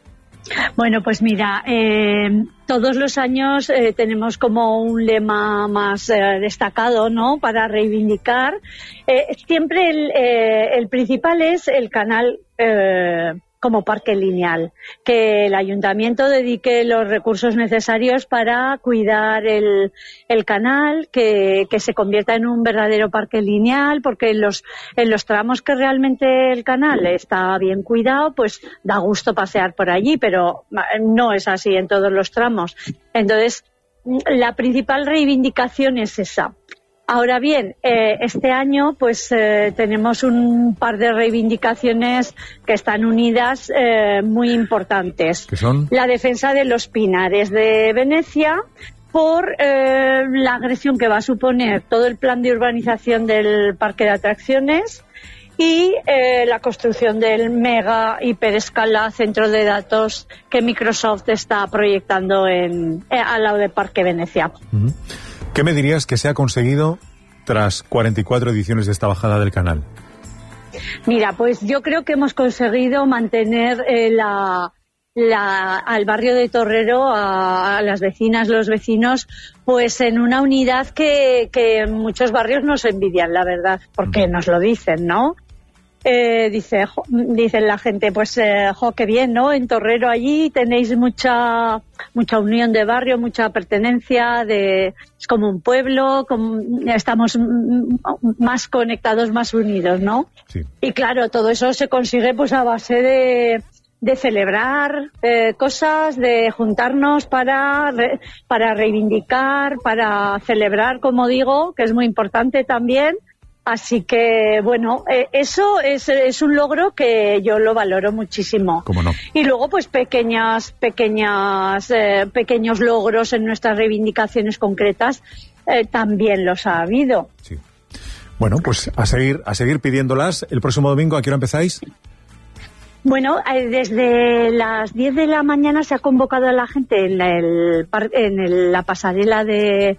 Bueno, pues mira, eh, todos los años eh, tenemos como un lema más eh, destacado, ¿no?, para reivindicar. Eh, siempre el, eh, el principal es el canal eh, como parque lineal, que el ayuntamiento dedique los recursos necesarios para cuidar el, el canal, que, que se convierta en un verdadero parque lineal, porque en los, en los tramos que realmente el canal está bien cuidado, pues da gusto pasear por allí, pero no es así en todos los tramos. Entonces, la principal reivindicación es esa. Ahora bien, eh, este año pues eh, tenemos un par de reivindicaciones que están unidas eh, muy importantes. ¿Qué son? La defensa de los pinares de Venecia por eh, la agresión que va a suponer todo el plan de urbanización del parque de atracciones y eh, la construcción del mega hiperescala centro de datos que Microsoft está proyectando en, eh, al lado del Parque Venecia. Uh-huh. ¿Qué me dirías que se ha conseguido tras cuarenta y cuatro ediciones de esta bajada del canal? Mira, pues yo creo que hemos conseguido mantener eh, la, la, al barrio de Torrero, a, a las vecinas, los vecinos, pues en una unidad que, que en muchos barrios nos envidian, la verdad, porque nos lo dicen, ¿no? Eh, dice, jo, dicen la gente, pues, eh, jo, qué bien, ¿no? En Torrero allí tenéis mucha mucha unión de barrio, mucha pertenencia, de es como un pueblo, como, estamos más conectados, más unidos, ¿no? Sí. Y claro, todo eso se consigue pues a base de de celebrar eh, cosas, de juntarnos para re, para reivindicar, para celebrar, como digo, que es muy importante también. Así que, bueno, eh, eso es, es un logro que yo lo valoro muchísimo. ¿Cómo no? Y luego, pues, pequeñas, pequeñas, eh, pequeños logros en nuestras reivindicaciones concretas eh, también los ha habido. Sí. Bueno, pues a seguir, a seguir pidiéndolas. El próximo domingo, ¿a qué hora empezáis? Bueno, eh, desde las diez de la mañana se ha convocado a la gente en, el, en el, la pasarela de...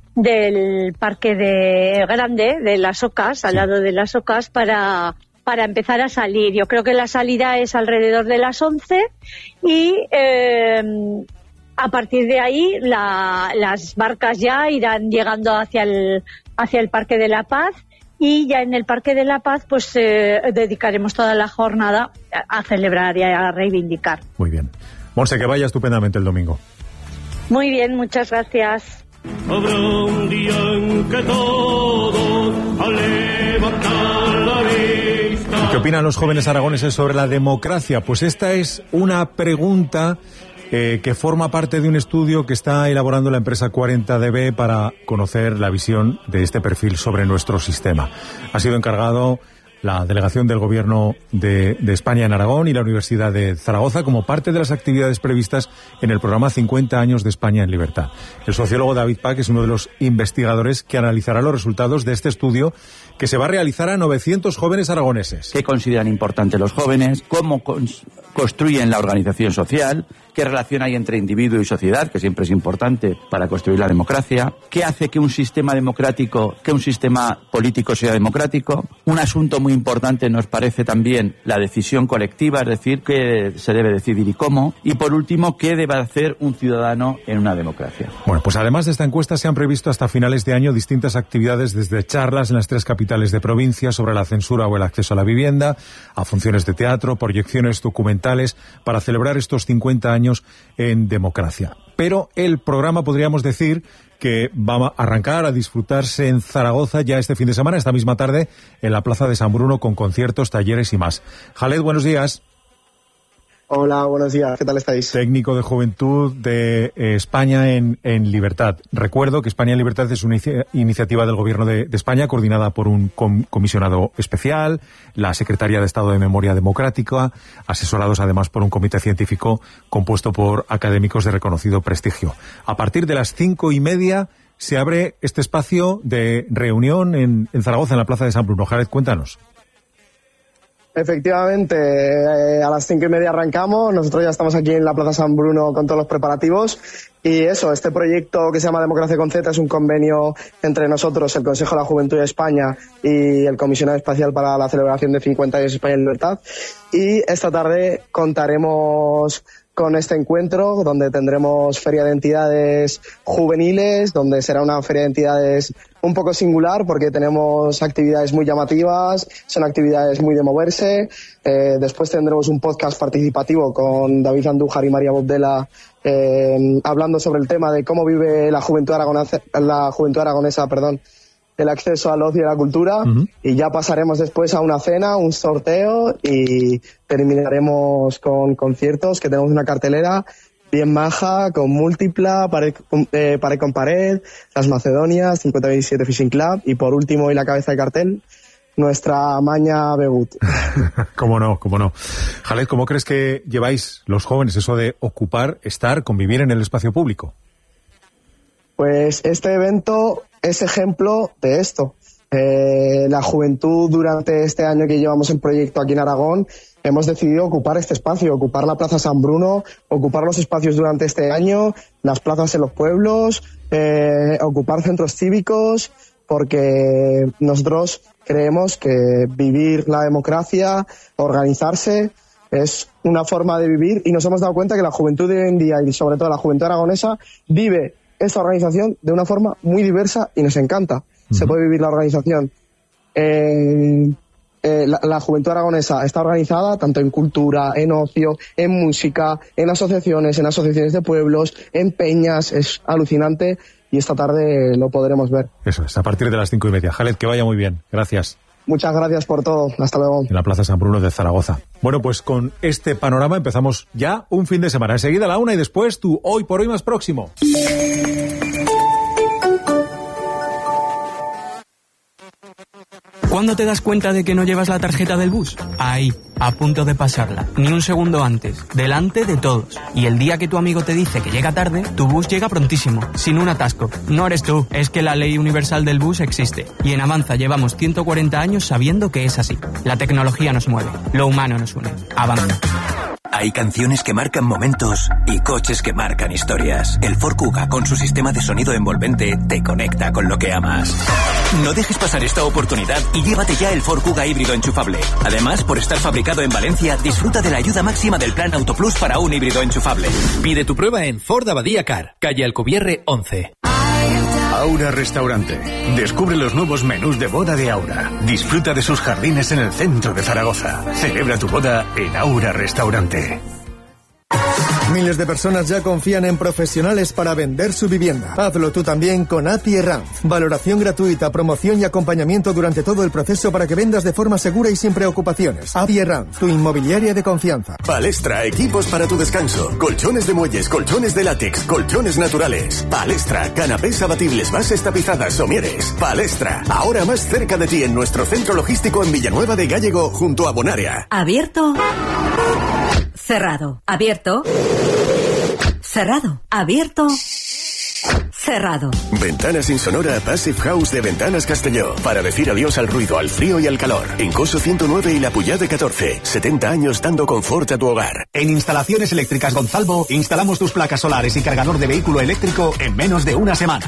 del parque de Grande, de las Ocas, al lado de las Ocas, para, para empezar a salir. Yo creo que la salida es alrededor de las once y eh, a partir de ahí la, las barcas ya irán llegando hacia el, hacia el Parque de la Paz y ya en el Parque de la Paz pues eh, dedicaremos toda la jornada a, a celebrar y a reivindicar. Muy bien. Monse, que vaya estupendamente el domingo. Muy bien, muchas gracias. Habrá un día en que todos al levantar la vista. ¿Qué opinan los jóvenes aragoneses sobre la democracia? Pues esta es una pregunta eh, que forma parte de un estudio que está elaborando la empresa cuarenta D B para conocer la visión de este perfil sobre nuestro sistema. Ha sido encargado la delegación del Gobierno de, de España en Aragón y la Universidad de Zaragoza como parte de las actividades previstas en el programa cincuenta años de España en Libertad. El sociólogo David Pack es uno de los investigadores que analizará los resultados de este estudio que se va a realizar a novecientos jóvenes aragoneses. ¿Qué consideran importante los jóvenes? ¿Cómo cons- construyen la organización social? ¿Qué relación hay entre individuo y sociedad, que siempre es importante para construir la democracia? ¿Qué hace que un sistema democrático, que un sistema político sea democrático? Un asunto muy importante nos parece también la decisión colectiva, es decir, qué se debe decidir y cómo. Y por último, ¿qué debe hacer un ciudadano en una democracia? Bueno, pues además de esta encuesta se han previsto hasta finales de año distintas actividades, desde charlas en las tres capitales de provincia sobre la censura o el acceso a la vivienda, a funciones de teatro, proyecciones documentales, para celebrar estos cincuenta años en democracia. Pero el programa, podríamos decir, que va a arrancar a disfrutarse en Zaragoza ya este fin de semana, esta misma tarde, en la Plaza de San Bruno, con conciertos, talleres y más. Jaled, buenos días. Hola, buenos días. ¿Qué tal estáis? Técnico de Juventud de eh, España en, en Libertad. Recuerdo que España en Libertad es una inicia- iniciativa del Gobierno de, de España coordinada por un com- comisionado especial, la Secretaría de Estado de Memoria Democrática, asesorados además por un comité científico compuesto por académicos de reconocido prestigio. A partir de las cinco y media se abre este espacio de reunión en, en Zaragoza, en la Plaza de San Bruno. Jared, cuéntanos. Efectivamente, eh, a las cinco y media arrancamos. Nosotros ya estamos aquí en la Plaza San Bruno con todos los preparativos. Y eso, este proyecto que se llama Democracia con Z es un convenio entre nosotros, el Consejo de la Juventud de España y el Comisionado Especial para la celebración de cincuenta años de España en Libertad. Y esta tarde contaremos con este encuentro, donde tendremos feria de entidades juveniles, donde será una feria de entidades un poco singular, porque tenemos actividades muy llamativas, son actividades muy de moverse. Eh, después tendremos un podcast participativo con David Andújar y María Bobdela, eh, hablando sobre el tema de cómo vive la juventud aragonesa, la juventud aragonesa, perdón, el acceso al ocio y a la cultura. Uh-huh. Y ya pasaremos después a una cena, un sorteo, y terminaremos con conciertos, que tenemos una cartelera bien maja, con múltipla, pared, eh, pared con pared, las Macedonias, cincuenta veintisiete Fishing Club, y por último, y la cabeza de cartel, nuestra Maña Begut. Cómo no, cómo no. Jaled, ¿cómo crees que lleváis los jóvenes eso de ocupar, estar, convivir en el espacio público? Pues este evento es ejemplo de esto. Eh, la juventud, durante este año que llevamos el proyecto aquí en Aragón, hemos decidido ocupar este espacio, ocupar la Plaza San Bruno, ocupar los espacios durante este año, las plazas en los pueblos, eh, ocupar centros cívicos, porque nosotros creemos que vivir la democracia, organizarse, es una forma de vivir, y nos hemos dado cuenta que la juventud de hoy en día, y sobre todo la juventud aragonesa, vive esta organización de una forma muy diversa y nos encanta. Uh-huh. Se puede vivir la organización. Eh, eh, la, la juventud aragonesa está organizada tanto en cultura, en ocio, en música, en asociaciones, en asociaciones de pueblos, en peñas. Es alucinante, y esta tarde lo podremos ver. Eso es, a partir de las cinco y media. Jaled, que vaya muy bien. Gracias. Muchas gracias por todo. Hasta luego. En la Plaza San Bruno de Zaragoza. Bueno, pues con este panorama empezamos ya un fin de semana. Enseguida a la una, y después tu Hoy por Hoy más próximo. ¿Cuándo te das cuenta de que no llevas la tarjeta del bus? Ahí, a punto de pasarla. Ni un segundo antes, delante de todos. Y el día que tu amigo te dice que llega tarde, tu bus llega prontísimo, sin un atasco. No eres tú, es que la ley universal del bus existe. Y en Avanza llevamos ciento cuarenta años sabiendo que es así. La tecnología nos mueve, lo humano nos une. Avanza. Hay canciones que marcan momentos y coches que marcan historias. El Ford Kuga, con su sistema de sonido envolvente, te conecta con lo que amas. No dejes pasar esta oportunidad y llévate ya el Ford Kuga híbrido enchufable. Además, por estar fabricado en Valencia, disfruta de la ayuda máxima del plan Autoplus para un híbrido enchufable. Pide tu prueba en Ford Abadía Car, calle Alcubierre once. Aura Restaurante. Descubre los nuevos menús de boda de Aura. Disfruta de sus jardines en el centro de Zaragoza. Celebra tu boda en Aura Restaurante. Miles de personas ya confían en profesionales para vender su vivienda. Hazlo tú también con A P I Herranz. Valoración gratuita, promoción y acompañamiento durante todo el proceso para que vendas de forma segura y sin preocupaciones. A P I Herranz, tu inmobiliaria de confianza. Palestra, equipos para tu descanso. Colchones de muelles, colchones de látex, colchones naturales. Palestra, canapés abatibles, bases tapizadas, somieres. Palestra, ahora más cerca de ti en nuestro centro logístico en Villanueva de Gállego, junto a Bonaria. Abierto. Cerrado. Abierto. Cerrado. Abierto. Cerrado. Ventanas Insonora Passive House de Ventanas Castelló. Para decir adiós al ruido, al frío y al calor. En Coso ciento nueve y La Puyade catorce. setenta años dando confort a tu hogar. En Instalaciones Eléctricas Gonzalvo instalamos tus placas solares y cargador de vehículo eléctrico en menos de una semana.